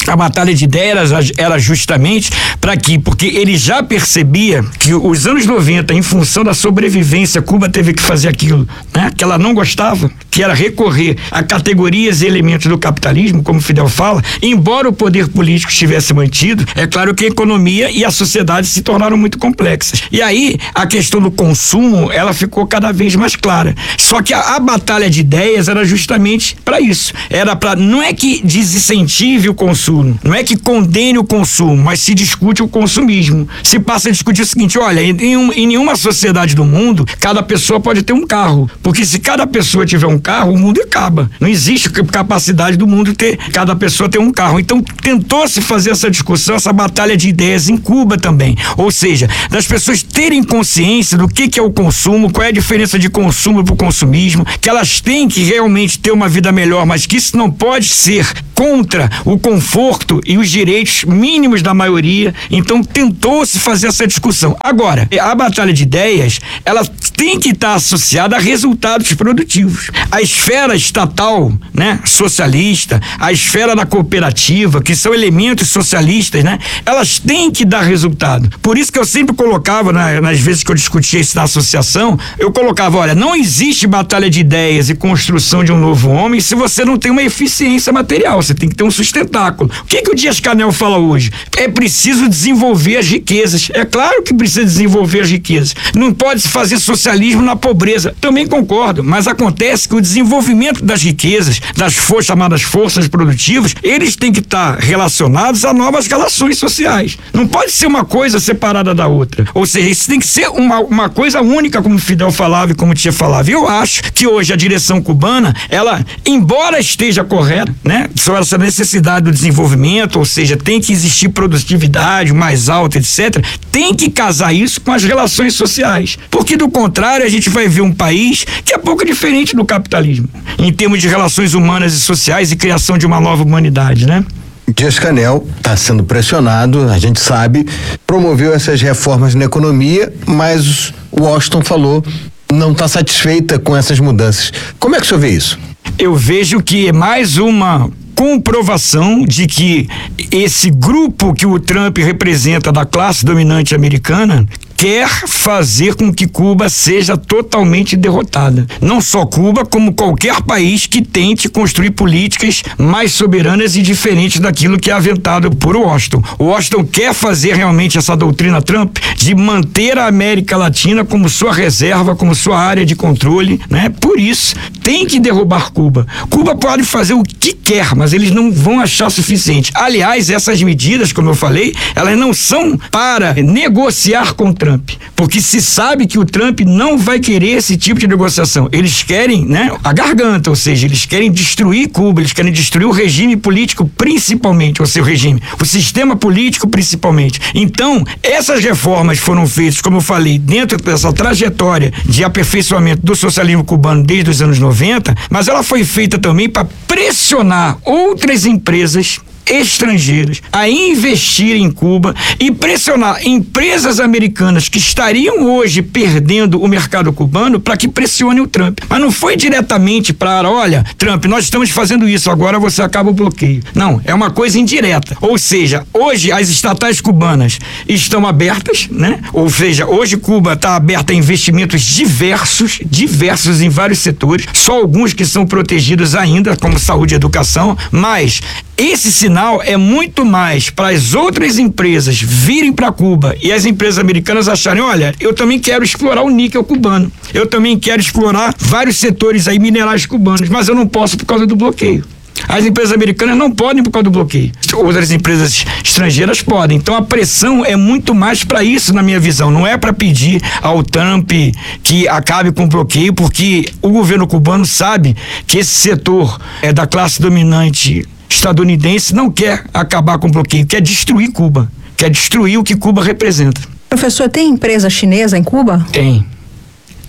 A batalha de ideias era, era justamente para quê? Porque ele já percebia que os anos noventa, em função da sobrevivência, Cuba teve que fazer aquilo, né? Que ela não gostava, que era recorrer a categorias e elementos do capitalismo, como Fidel fala, embora o poder político estivesse mantido, é claro que a economia e a sociedade se tornaram muito complexas. E aí, a questão do consumo, ela ficou cada vez mais clara. Só que a, a batalha de ideias era justamente para isso. Era para, não é que desincentive o consumo, não é que condene o consumo, mas se discute o consumismo. Se passa a discutir o seguinte: olha, em, um, em nenhuma sociedade do mundo, cada pessoa pode ter um carro. Porque se cada pessoa tiver um carro, o mundo acaba. Não existe capacidade do mundo ter, cada pessoa ter um carro. Então, tentou-se fazer essa discussão, essa batalha de ideias em Cuba também. Ou seja, das pessoas terem consciência do que, que é o consumo, qual é a diferença de consumo para o consumismo, que elas têm que realmente ter uma vida melhor, mas que isso não pode ser contra o conforto e os direitos mínimos da maioria. Então tentou-se fazer essa discussão. Agora, a batalha de ideias, ela tem que estar associada a resultados produtivos. A esfera estatal, né, socialista, a esfera da cooperativa, que são elementos socialistas, né, elas têm que dar resultado. Por isso que eu sempre colocava, né, nas vezes que eu discutia isso na associação, eu colocava, olha, não existe batalha de ideias e construção de um novo homem se você não tem uma eficiência material. Você tem que ter um sustentáculo. O que que o Dias-Canel fala hoje? É preciso desenvolver as riquezas. É claro que precisa desenvolver as riquezas. Não pode se fazer socialismo na pobreza. Também concordo, mas acontece que o desenvolvimento das riquezas, das forças, chamadas forças produtivas, eles têm que estar relacionados a novas relações sociais. Não pode ser uma coisa separada da outra. Ou seja, isso tem que ser uma, uma coisa única, como Fidel falava e como Tia falava. E eu acho que hoje a direção cubana, ela, embora esteja correta, né, sobre essa necessidade do desenvolvimento, ou seja, tem que existir produtividade mais alta, etcétera, tem que casar isso com as relações sociais. Porque, do contrário, a gente vai ver um país que é pouco diferente do capitalismo, em termos de relações humanas e sociais e criação de uma nova humanidade, né? Dias-Canel está sendo pressionado, a gente sabe, promoveu essas reformas na economia, mas o Washington falou não está satisfeita com essas mudanças. Como é que o senhor vê isso? Eu vejo que é mais uma comprovação de que esse grupo que o Trump representa da classe dominante americana quer fazer com que Cuba seja totalmente derrotada. Não só Cuba, como qualquer país que tente construir políticas mais soberanas e diferentes daquilo que é aventado por Washington. O Washington quer fazer realmente essa doutrina Trump de manter a América Latina como sua reserva, como sua área de controle, né? Por isso, tem que derrubar Cuba. Cuba pode fazer o que quer, mas eles não vão achar suficiente. Aliás, essas medidas, como eu falei, elas não são para negociar com Trump. Porque se sabe que o Trump não vai querer esse tipo de negociação. Eles querem, né, a garganta, ou seja, eles querem destruir Cuba, eles querem destruir o regime político principalmente, ou seu regime, o sistema político principalmente. Então, essas reformas foram feitas, como eu falei, dentro dessa trajetória de aperfeiçoamento do socialismo cubano desde os anos noventa, mas ela foi feita também para pressionar outras empresas estrangeiras a investir em Cuba e pressionar empresas americanas que estariam hoje perdendo o mercado cubano para que pressionem o Trump. Mas não foi diretamente para, olha, Trump, nós estamos fazendo isso, agora você acaba o bloqueio. Não, é uma coisa indireta. Ou seja, hoje as estatais cubanas estão abertas, né? Ou seja, hoje Cuba está aberta a investimentos diversos, diversos em vários setores, só alguns que são protegidos ainda, como saúde e educação, mas esse sinal é muito mais para as outras empresas virem para Cuba e as empresas americanas acharem, olha, eu também quero explorar o níquel cubano, eu também quero explorar vários setores aí minerais cubanos, mas eu não posso por causa do bloqueio. As empresas americanas não podem por causa do bloqueio. Outras empresas estrangeiras podem. Então a pressão é muito mais para isso, na minha visão. Não é para pedir ao Trump que acabe com o bloqueio, porque o governo cubano sabe que esse setor é da classe dominante estadunidense não quer acabar com o bloqueio, quer destruir Cuba, quer destruir o que Cuba representa. Professor, tem empresa chinesa em Cuba? Tem.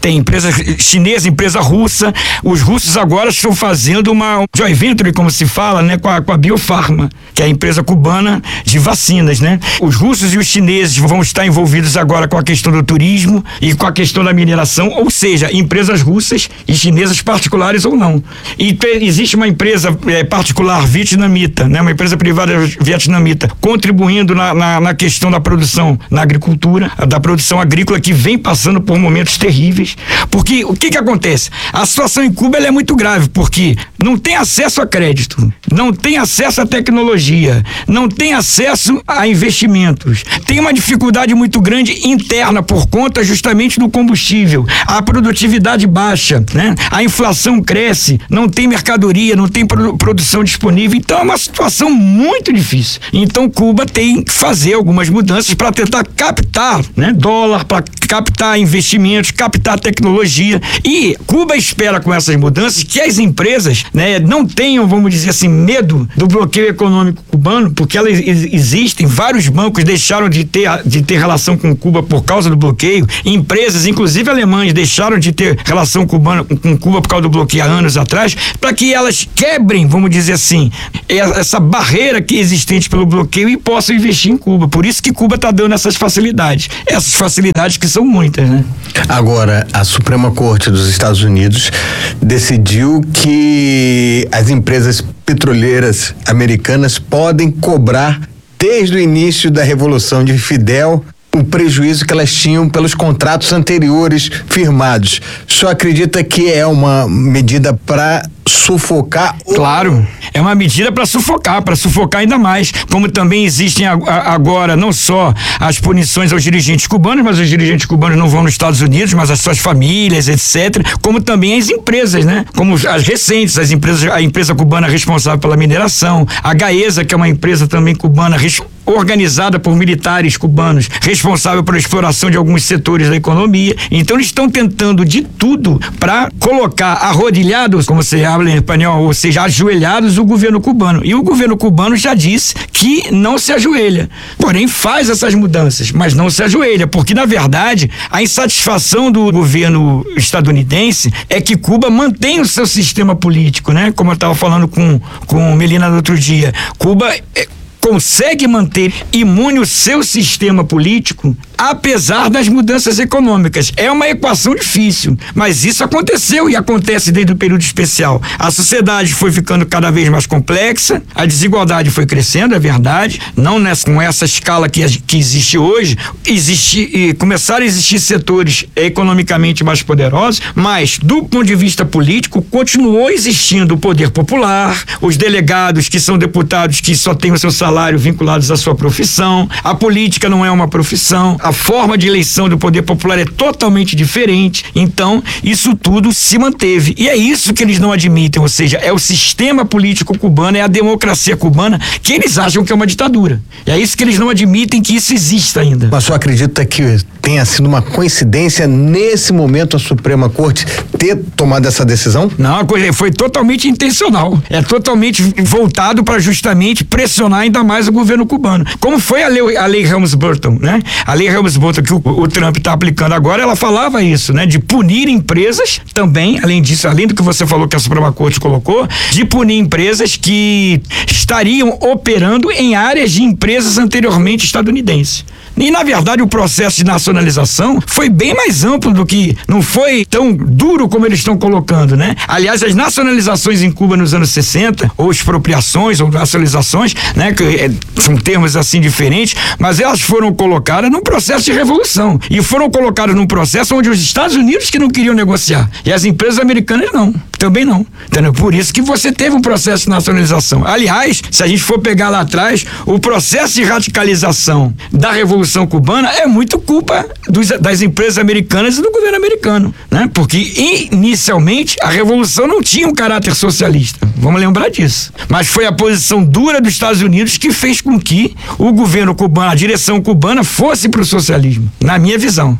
tem empresa chinesa, empresa russa. Os russos agora estão fazendo uma joint venture, como se fala, né, com a, com a Biofarma, que é a empresa cubana de vacinas, né? Os russos e os chineses vão estar envolvidos agora com a questão do turismo e com a questão da mineração, ou seja, empresas russas e chinesas particulares ou não. E te, existe uma empresa é, particular vietnamita, né, uma empresa privada vietnamita, contribuindo na, na, na questão da produção na agricultura, da produção agrícola, que vem passando por momentos terríveis. Porque o que que acontece? A situação em Cuba ela é muito grave, porque não tem acesso a crédito, não tem acesso à tecnologia, não tem acesso a investimentos. Tem uma dificuldade muito grande interna por conta justamente do combustível. A produtividade baixa, né? A inflação cresce, não tem mercadoria, não tem produ- produção disponível. Então é uma situação muito difícil. Então Cuba tem que fazer algumas mudanças para tentar captar, né, dólar, para captar investimentos, captar tecnologia. E Cuba espera com essas mudanças que as empresas, né, não tenham, vamos dizer assim, medo do bloqueio econômico cubano, porque elas existem. Vários bancos deixaram de ter, de ter relação com Cuba por causa do bloqueio. Empresas, inclusive alemãs, deixaram de ter relação cubana, com Cuba por causa do bloqueio há anos atrás, para que elas quebrem, vamos dizer assim, essa barreira que é existente pelo bloqueio e possam investir em Cuba. Por isso que Cuba está dando essas facilidades. Essas facilidades que são muitas, né? Agora, a Suprema Corte dos Estados Unidos decidiu que as empresas petroleiras americanas podem cobrar, desde o início da Revolução de Fidel, o prejuízo que elas tinham pelos contratos anteriores firmados. Só acredita que é uma medida para sufocar? Claro, é uma medida para sufocar, para sufocar ainda mais. Como também existem a, a, agora não só as punições aos dirigentes cubanos, mas os dirigentes cubanos não vão nos Estados Unidos, mas as suas famílias, etcétera. Como também as empresas, né? Como as recentes, as empresas, a empresa cubana responsável pela mineração, a Gaesa, que é uma empresa também cubana organizada por militares cubanos, responsável pela exploração de alguns setores da economia. Então eles estão tentando de tudo para colocar arrodilhados, como se habla em espanhol, ou seja, ajoelhados o governo cubano. E o governo cubano já disse que não se ajoelha. Porém, faz essas mudanças, mas não se ajoelha, porque na verdade a insatisfação do governo estadunidense é que Cuba mantém o seu sistema político, né? Como eu estava falando com, com Melina no outro dia. Cuba é, consegue manter imune o seu sistema político apesar das mudanças econômicas. É uma equação difícil, mas isso aconteceu e acontece desde o período especial. A sociedade foi ficando cada vez mais complexa, a desigualdade foi crescendo, é verdade, não nessa, com essa escala que, que existe hoje. Existe, e começaram a existir setores economicamente mais poderosos, mas do ponto de vista político continuou existindo o poder popular, os delegados que são deputados que só têm o seu salário vinculados à sua profissão. A política não é uma profissão, a forma de eleição do poder popular é totalmente diferente. Então isso tudo se manteve, e é isso que eles não admitem, ou seja, é o sistema político cubano, é a democracia cubana que eles acham que é uma ditadura. E é isso que eles não admitem, que isso exista ainda. Mas só acredita que tenha sido uma coincidência nesse momento a Suprema Corte ter tomado essa decisão? Não, a coisa foi totalmente intencional, é totalmente voltado para justamente pressionar ainda mais o governo cubano, como foi a lei, a lei Helms-Burton, né? A lei Helms-Burton que o, o Trump está aplicando agora, ela falava isso, né? De punir empresas também, além disso, além do que você falou que a Suprema Corte colocou, de punir empresas que estariam operando em áreas de empresas anteriormente estadunidenses. E, na verdade, o processo de nacionalização foi bem mais amplo do que, não foi tão duro como eles estão colocando, né? Aliás, as nacionalizações em Cuba nos anos sessenta, ou expropriações, ou nacionalizações, né? Que é, são termos assim diferentes, mas elas foram colocadas num processo de revolução. E foram colocadas num processo onde os Estados Unidos que não queriam negociar. E as empresas americanas não. Também não. Entendeu? Por isso que você teve um processo de nacionalização. Aliás, se a gente for pegar lá atrás, o processo de radicalização da Revolução Cubana é muito culpa dos, das empresas americanas e do governo americano, né? Porque inicialmente a Revolução não tinha um caráter socialista. Vamos lembrar disso. Mas foi a posição dura dos Estados Unidos que fez com que o governo cubano, a direção cubana, fosse para o socialismo, na minha visão.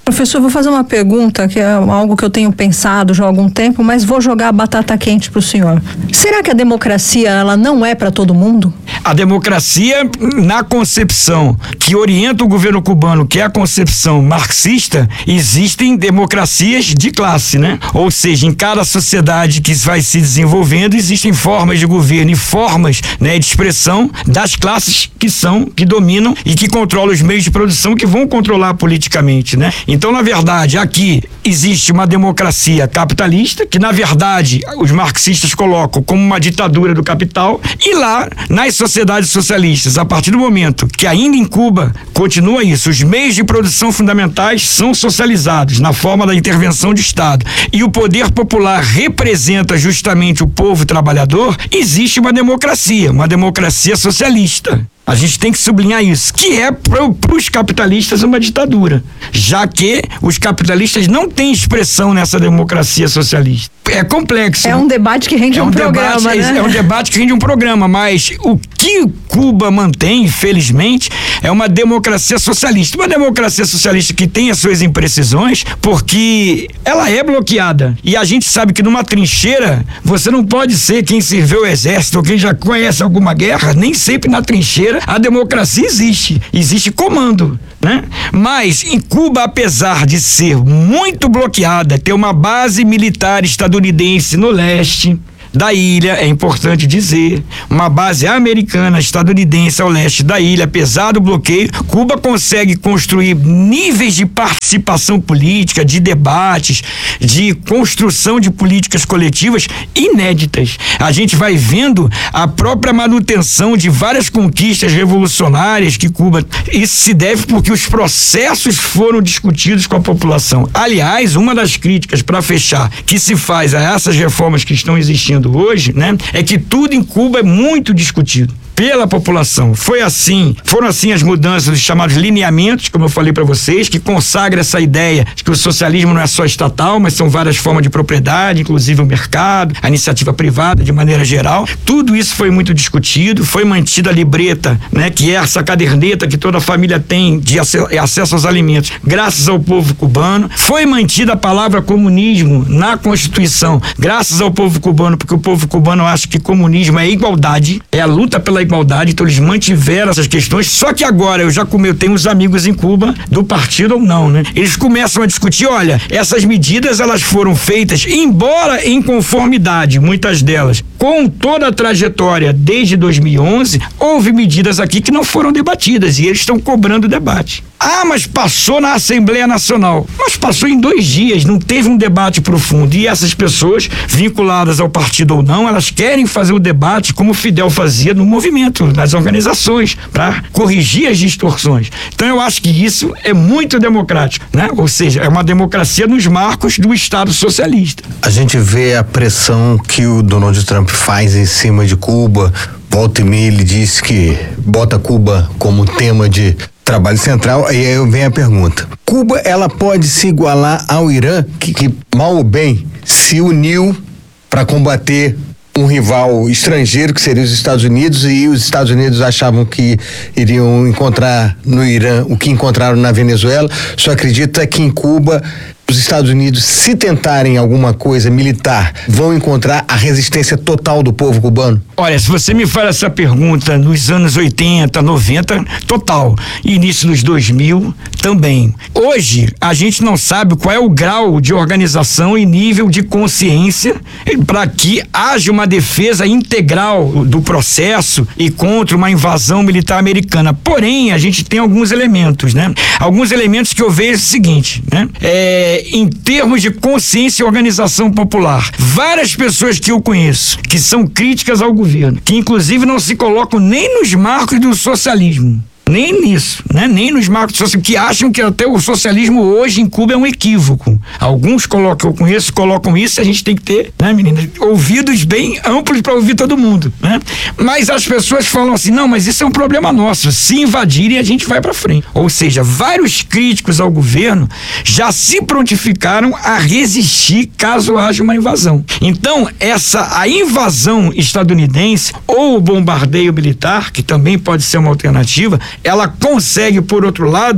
Professor, vou fazer uma pergunta que é algo que eu tenho pensado já há algum tempo, mas vou jogar a batata quente para o senhor. Será que a democracia ela não é para todo mundo? A democracia, na concepção que orienta o governo cubano, que é a concepção marxista, existem democracias de classe, né? Ou seja, em cada sociedade que vai se desenvolvendo, existem formas de governo e formas, né, de expressão das classes que são, que dominam e que controlam os meios de produção, que vão controlar politicamente, né? Então, na verdade, aqui existe uma democracia capitalista, que na verdade os marxistas colocam como uma ditadura do capital, e lá, nas sociedades socialistas, a partir do momento que ainda em Cuba continua isso, os meios de produção fundamentais são socializados na forma da intervenção de Estado, e o poder popular representa justamente o povo trabalhador, existe uma democracia, uma democracia socialista. A gente tem que sublinhar isso, que é para os capitalistas uma ditadura, já que os capitalistas não têm expressão nessa democracia socialista. É complexo. É um debate que rende é um, um programa, debate, né? É, é um debate que rende um programa, mas o que Cuba mantém, infelizmente, é uma democracia socialista. Uma democracia socialista que tem as suas imprecisões, porque ela é bloqueada. E a gente sabe que numa trincheira, você não pode ser quem serviu o exército ou quem já conhece alguma guerra, nem sempre na trincheira a democracia existe. Existe comando, né? Mas em Cuba, apesar de ser muito bloqueada, ter uma base militar estadunidense no leste da ilha, é importante dizer, uma base americana, estadunidense ao leste da ilha, apesar do bloqueio, Cuba consegue construir níveis de participação política, de debates, de construção de políticas coletivas inéditas. A gente vai vendo a própria manutenção de várias conquistas revolucionárias que Cuba... Isso se deve porque os processos foram discutidos com a população. Aliás, uma das críticas, para fechar, que se faz a essas reformas que estão existindo hoje, né, é que tudo em Cuba é muito discutido pela população. Foi assim, foram assim as mudanças dos chamados lineamentos, como eu falei para vocês, que consagra essa ideia de que o socialismo não é só estatal, mas são várias formas de propriedade, inclusive o mercado, a iniciativa privada de maneira geral. Tudo isso foi muito discutido, foi mantida a libreta, né, que é essa caderneta que toda família tem de acesso aos alimentos, graças ao povo cubano. Foi mantida a palavra comunismo na Constituição, graças ao povo cubano, porque o povo cubano acha que comunismo é igualdade, é a luta pela igualdade, então eles mantiveram essas questões, só que agora eu já come, eu tenho uns amigos em Cuba, do partido ou não, né? Eles começam a discutir, olha, essas medidas elas foram feitas, embora em conformidade, muitas delas, com toda a trajetória desde dois mil e onze, houve medidas aqui que não foram debatidas e eles estão cobrando debate. Ah, mas passou na Assembleia Nacional. Mas passou em dois dias, não teve um debate profundo. E essas pessoas, vinculadas ao partido ou não, elas querem fazer o debate como o Fidel fazia no movimento, nas organizações, para corrigir as distorções. Então eu acho que isso é muito democrático, né? Ou seja, é uma democracia nos marcos do Estado socialista. A gente vê a pressão que o Donald Trump faz em cima de Cuba. Volta e meia ele diz que bota Cuba como tema de trabalho central, e aí vem a pergunta: Cuba, ela pode se igualar ao Irã, que, que mal ou bem se uniu para combater um rival estrangeiro, que seria os Estados Unidos, e os Estados Unidos achavam que iriam encontrar no Irã o que encontraram na Venezuela. Só acredita que em Cuba os Estados Unidos, se tentarem alguma coisa militar, vão encontrar a resistência total do povo cubano? Olha, se você me faz essa pergunta nos anos oitenta, noventa, total. Início dos dois mil, também. Hoje, a gente não sabe qual é o grau de organização e nível de consciência para que haja uma defesa integral do processo e contra uma invasão militar americana. Porém, a gente tem alguns elementos, né? Alguns elementos que eu vejo o seguinte, né? É, em termos de consciência e organização popular, várias pessoas que eu conheço, que são críticas ao governo, que inclusive não se colocam nem nos marcos do socialismo, nem nisso, né? Nem nos marcos socialistas, que acham que até o socialismo hoje em Cuba é um equívoco. Alguns colocam, eu conheço, colocam isso, e a gente tem que ter, né, meninas, ouvidos bem amplos para ouvir todo mundo, né? Mas as pessoas falam assim, não, mas isso é um problema nosso, se invadirem a gente vai para frente. Ou seja, vários críticos ao governo já se prontificaram a resistir caso haja uma invasão. Então, essa, a invasão estadunidense ou o bombardeio militar, que também pode ser uma alternativa, ela consegue, por outro lado,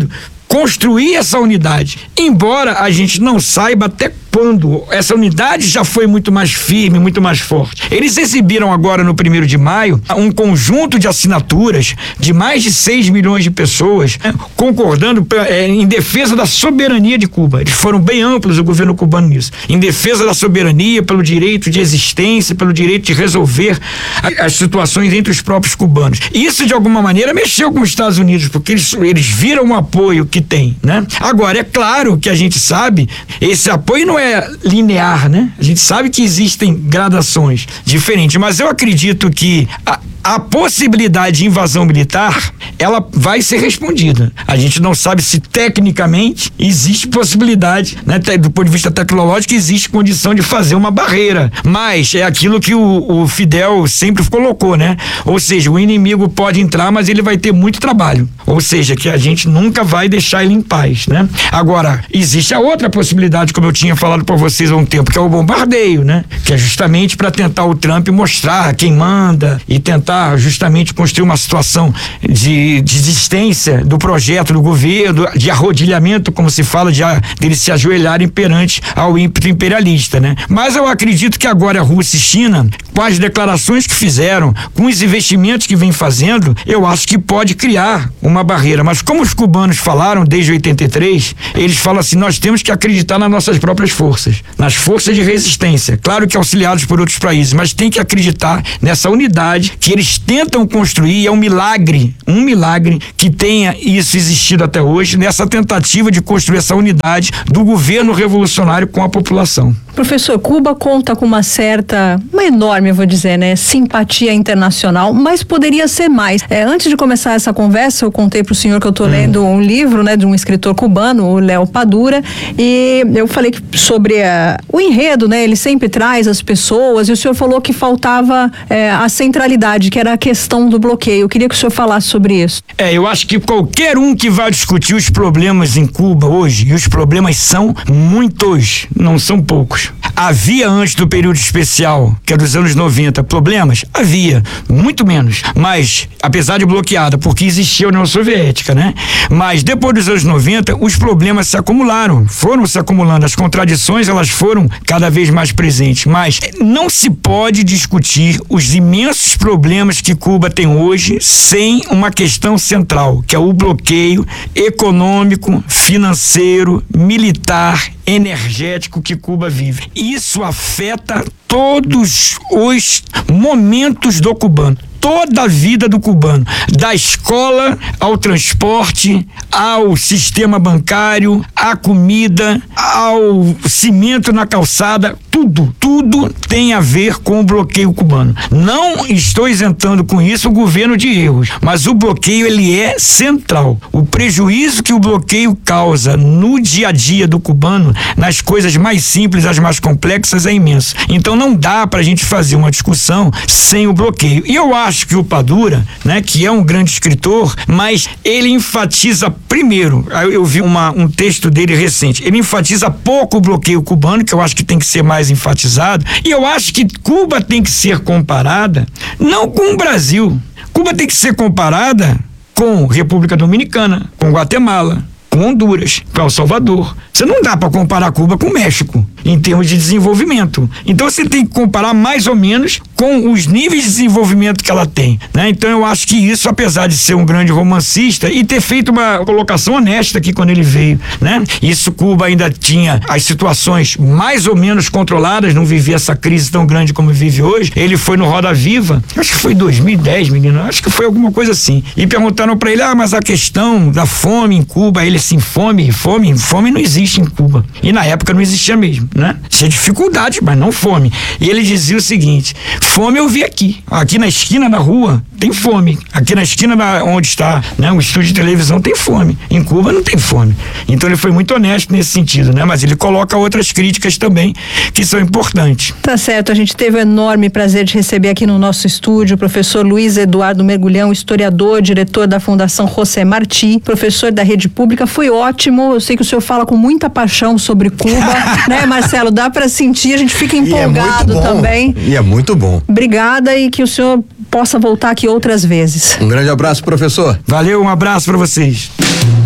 construir essa unidade. Embora a gente não saiba até quando essa unidade já foi muito mais firme, muito mais forte. Eles exibiram agora, no primeiro de maio, um conjunto de assinaturas de mais de seis milhões de pessoas, né, concordando é, em defesa da soberania de Cuba. Eles foram bem amplos, o governo cubano, nisso. Em defesa da soberania, pelo direito de existência, pelo direito de resolver a, as situações entre os próprios cubanos. Isso, de alguma maneira, mexeu com os Estados Unidos, porque eles, eles viram o apoio que tem, né? Agora, é claro que a gente sabe, esse apoio não é é linear, né? A gente sabe que existem gradações diferentes, mas eu acredito que a, a possibilidade de invasão militar, ela vai ser respondida. A gente não sabe se tecnicamente existe possibilidade, né? Do ponto de vista tecnológico, existe condição de fazer uma barreira, mas é aquilo que o, o Fidel sempre colocou, né? Ou seja, o inimigo pode entrar, mas ele vai ter muito trabalho. Ou seja, que a gente nunca vai deixar ele em paz, né? Agora, existe a outra possibilidade, como eu tinha falado para vocês há um tempo, que é o bombardeio, né? Que é justamente para tentar o Trump mostrar quem manda e tentar justamente construir uma situação de, de desistência do projeto do governo, de arrodilhamento, como se fala, de deles se ajoelharem perante ao ímpeto imperialista, né? Mas eu acredito que agora a Rússia e China, com as declarações que fizeram, com os investimentos que vem fazendo, eu acho que pode criar uma barreira. Mas como os cubanos falaram desde oitenta e três, eles falam assim, nós temos que acreditar nas nossas próprias forças, nas forças de resistência, claro que auxiliados por outros países, mas tem que acreditar nessa unidade que eles tentam construir. É um milagre, um milagre que tenha isso existido até hoje, nessa tentativa de construir essa unidade do governo revolucionário com a população. Professor, Cuba conta com uma certa, uma enorme, eu vou dizer, né, simpatia internacional, mas poderia ser mais. É, antes de começar essa conversa, eu contei para o senhor que eu estou hum. lendo um livro, né, de um escritor cubano, o Léo Padura, e eu falei que sobre a, o enredo, né, ele sempre traz as pessoas, e o senhor falou que faltava é, a centralidade, que era a questão do bloqueio. Eu queria que o senhor falasse sobre isso. É, eu acho que qualquer um que vai discutir os problemas em Cuba hoje, e os problemas são muitos, não são poucos. Havia antes do período especial, que é dos anos noventa, problemas? Havia, muito menos. Mas, apesar de bloqueada, porque existia a União Soviética, né? Mas depois dos anos noventa, os problemas se acumularam, foram se acumulando. As contradições, elas foram cada vez mais presentes. Mas não se pode discutir os imensos problemas que Cuba tem hoje sem uma questão central, que é o bloqueio econômico, financeiro, militar, energético que Cuba vive. Isso afeta todos os momentos do cubano, toda a vida do cubano, da escola ao transporte, ao sistema bancário, à comida, ao cimento na calçada, tudo, tudo tem a ver com o bloqueio cubano. Não estou isentando com isso o governo de erros, mas o bloqueio, ele é central. O prejuízo que o bloqueio causa no dia a dia do cubano, nas coisas mais simples, as mais complexas, é imenso. Então não dá pra gente fazer uma discussão sem o bloqueio. E eu acho que o Padura, né, que é um grande escritor, mas ele enfatiza primeiro, eu vi uma, um texto dele recente, ele enfatiza pouco o bloqueio cubano, que eu acho que tem que ser mais enfatizado, e eu acho que Cuba tem que ser comparada não com o Brasil. Cuba tem que ser comparada com República Dominicana, com Guatemala, com Honduras, com El Salvador. Você não dá para comparar Cuba com o México em termos de desenvolvimento. Então você tem que comparar mais ou menos com os níveis de desenvolvimento que ela tem, né? Então eu acho que isso, apesar de ser um grande romancista e ter feito uma colocação honesta aqui quando ele veio, né? Isso, Cuba ainda tinha as situações mais ou menos controladas, não vivia essa crise tão grande como vive hoje. Ele foi no Roda Viva, acho que foi em dois mil e dez, menino, acho que foi alguma coisa assim. E perguntaram para ele, ah, mas a questão da fome em Cuba, ele assim, fome, fome, fome não existe em Cuba. E na época não existia mesmo, né? Tinha dificuldade, mas não fome. E ele dizia o seguinte, fome eu vi aqui. Aqui na esquina da rua tem fome. Aqui na esquina da, onde está, né, um estúdio de televisão tem fome. Em Cuba não tem fome. Então ele foi muito honesto nesse sentido, né? Mas ele coloca outras críticas também que são importantes. Tá certo. A gente teve o enorme prazer de receber aqui no nosso estúdio o professor Luiz Eduardo Mergulhão, historiador, diretor da Fundação José Martí, professor da Rede Pública. Foi ótimo. Eu sei que o senhor fala com muita paixão sobre Cuba, né, Marcelo? Dá para sentir, a gente fica empolgado e é também. E é muito bom. Obrigada e que o senhor possa voltar aqui outras vezes. Um grande abraço, professor. Valeu, um abraço para vocês.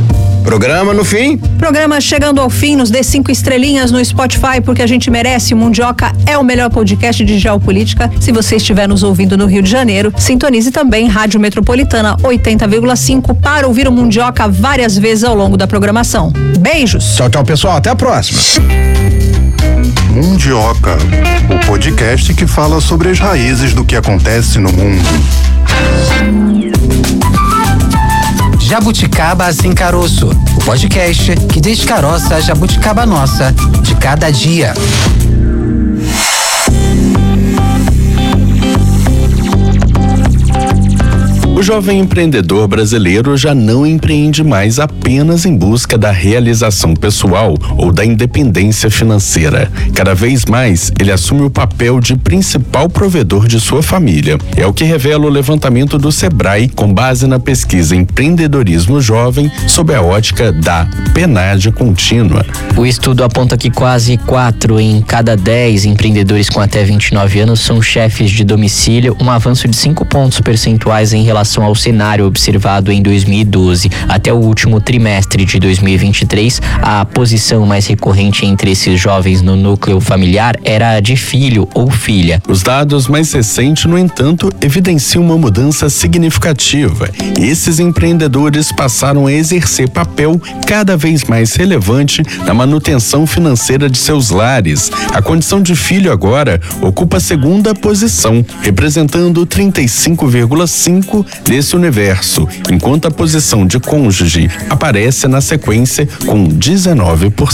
Programa no fim. Programa chegando ao fim, nos dê cinco estrelinhas no Spotify, porque a gente merece. O Mundioca é o melhor podcast de geopolítica. Se você estiver nos ouvindo no Rio de Janeiro, sintonize também Rádio Metropolitana oitenta vírgula cinco para ouvir o Mundioca várias vezes ao longo da programação. Beijos! Tchau, tchau, pessoal. Até a próxima. Mundioca, o podcast que fala sobre as raízes do que acontece no mundo. Jabuticaba Sem Caroço, o podcast que descaroça a jabuticaba nossa de cada dia. O jovem empreendedor brasileiro já não empreende mais apenas em busca da realização pessoal ou da independência financeira. Cada vez mais, ele assume o papel de principal provedor de sua família. É o que revela o levantamento do Sebrae com base na pesquisa Empreendedorismo Jovem sob a ótica da PNAD contínua. O estudo aponta que quase quatro em cada dez empreendedores com até vinte e nove anos são chefes de domicílio, um avanço de cinco pontos percentuais em relação ao cenário observado em dois mil e doze. Até o último trimestre de dois mil e vinte e três, a posição mais recorrente entre esses jovens no núcleo familiar era a de filho ou filha. Os dados mais recentes, no entanto, evidenciam uma mudança significativa. Esses empreendedores passaram a exercer papel cada vez mais relevante na manutenção financeira de seus lares. A condição de filho agora ocupa a segunda posição, representando trinta e cinco vírgula cinco por cento desse universo, enquanto a posição de cônjuge aparece na sequência com dezenove por cento.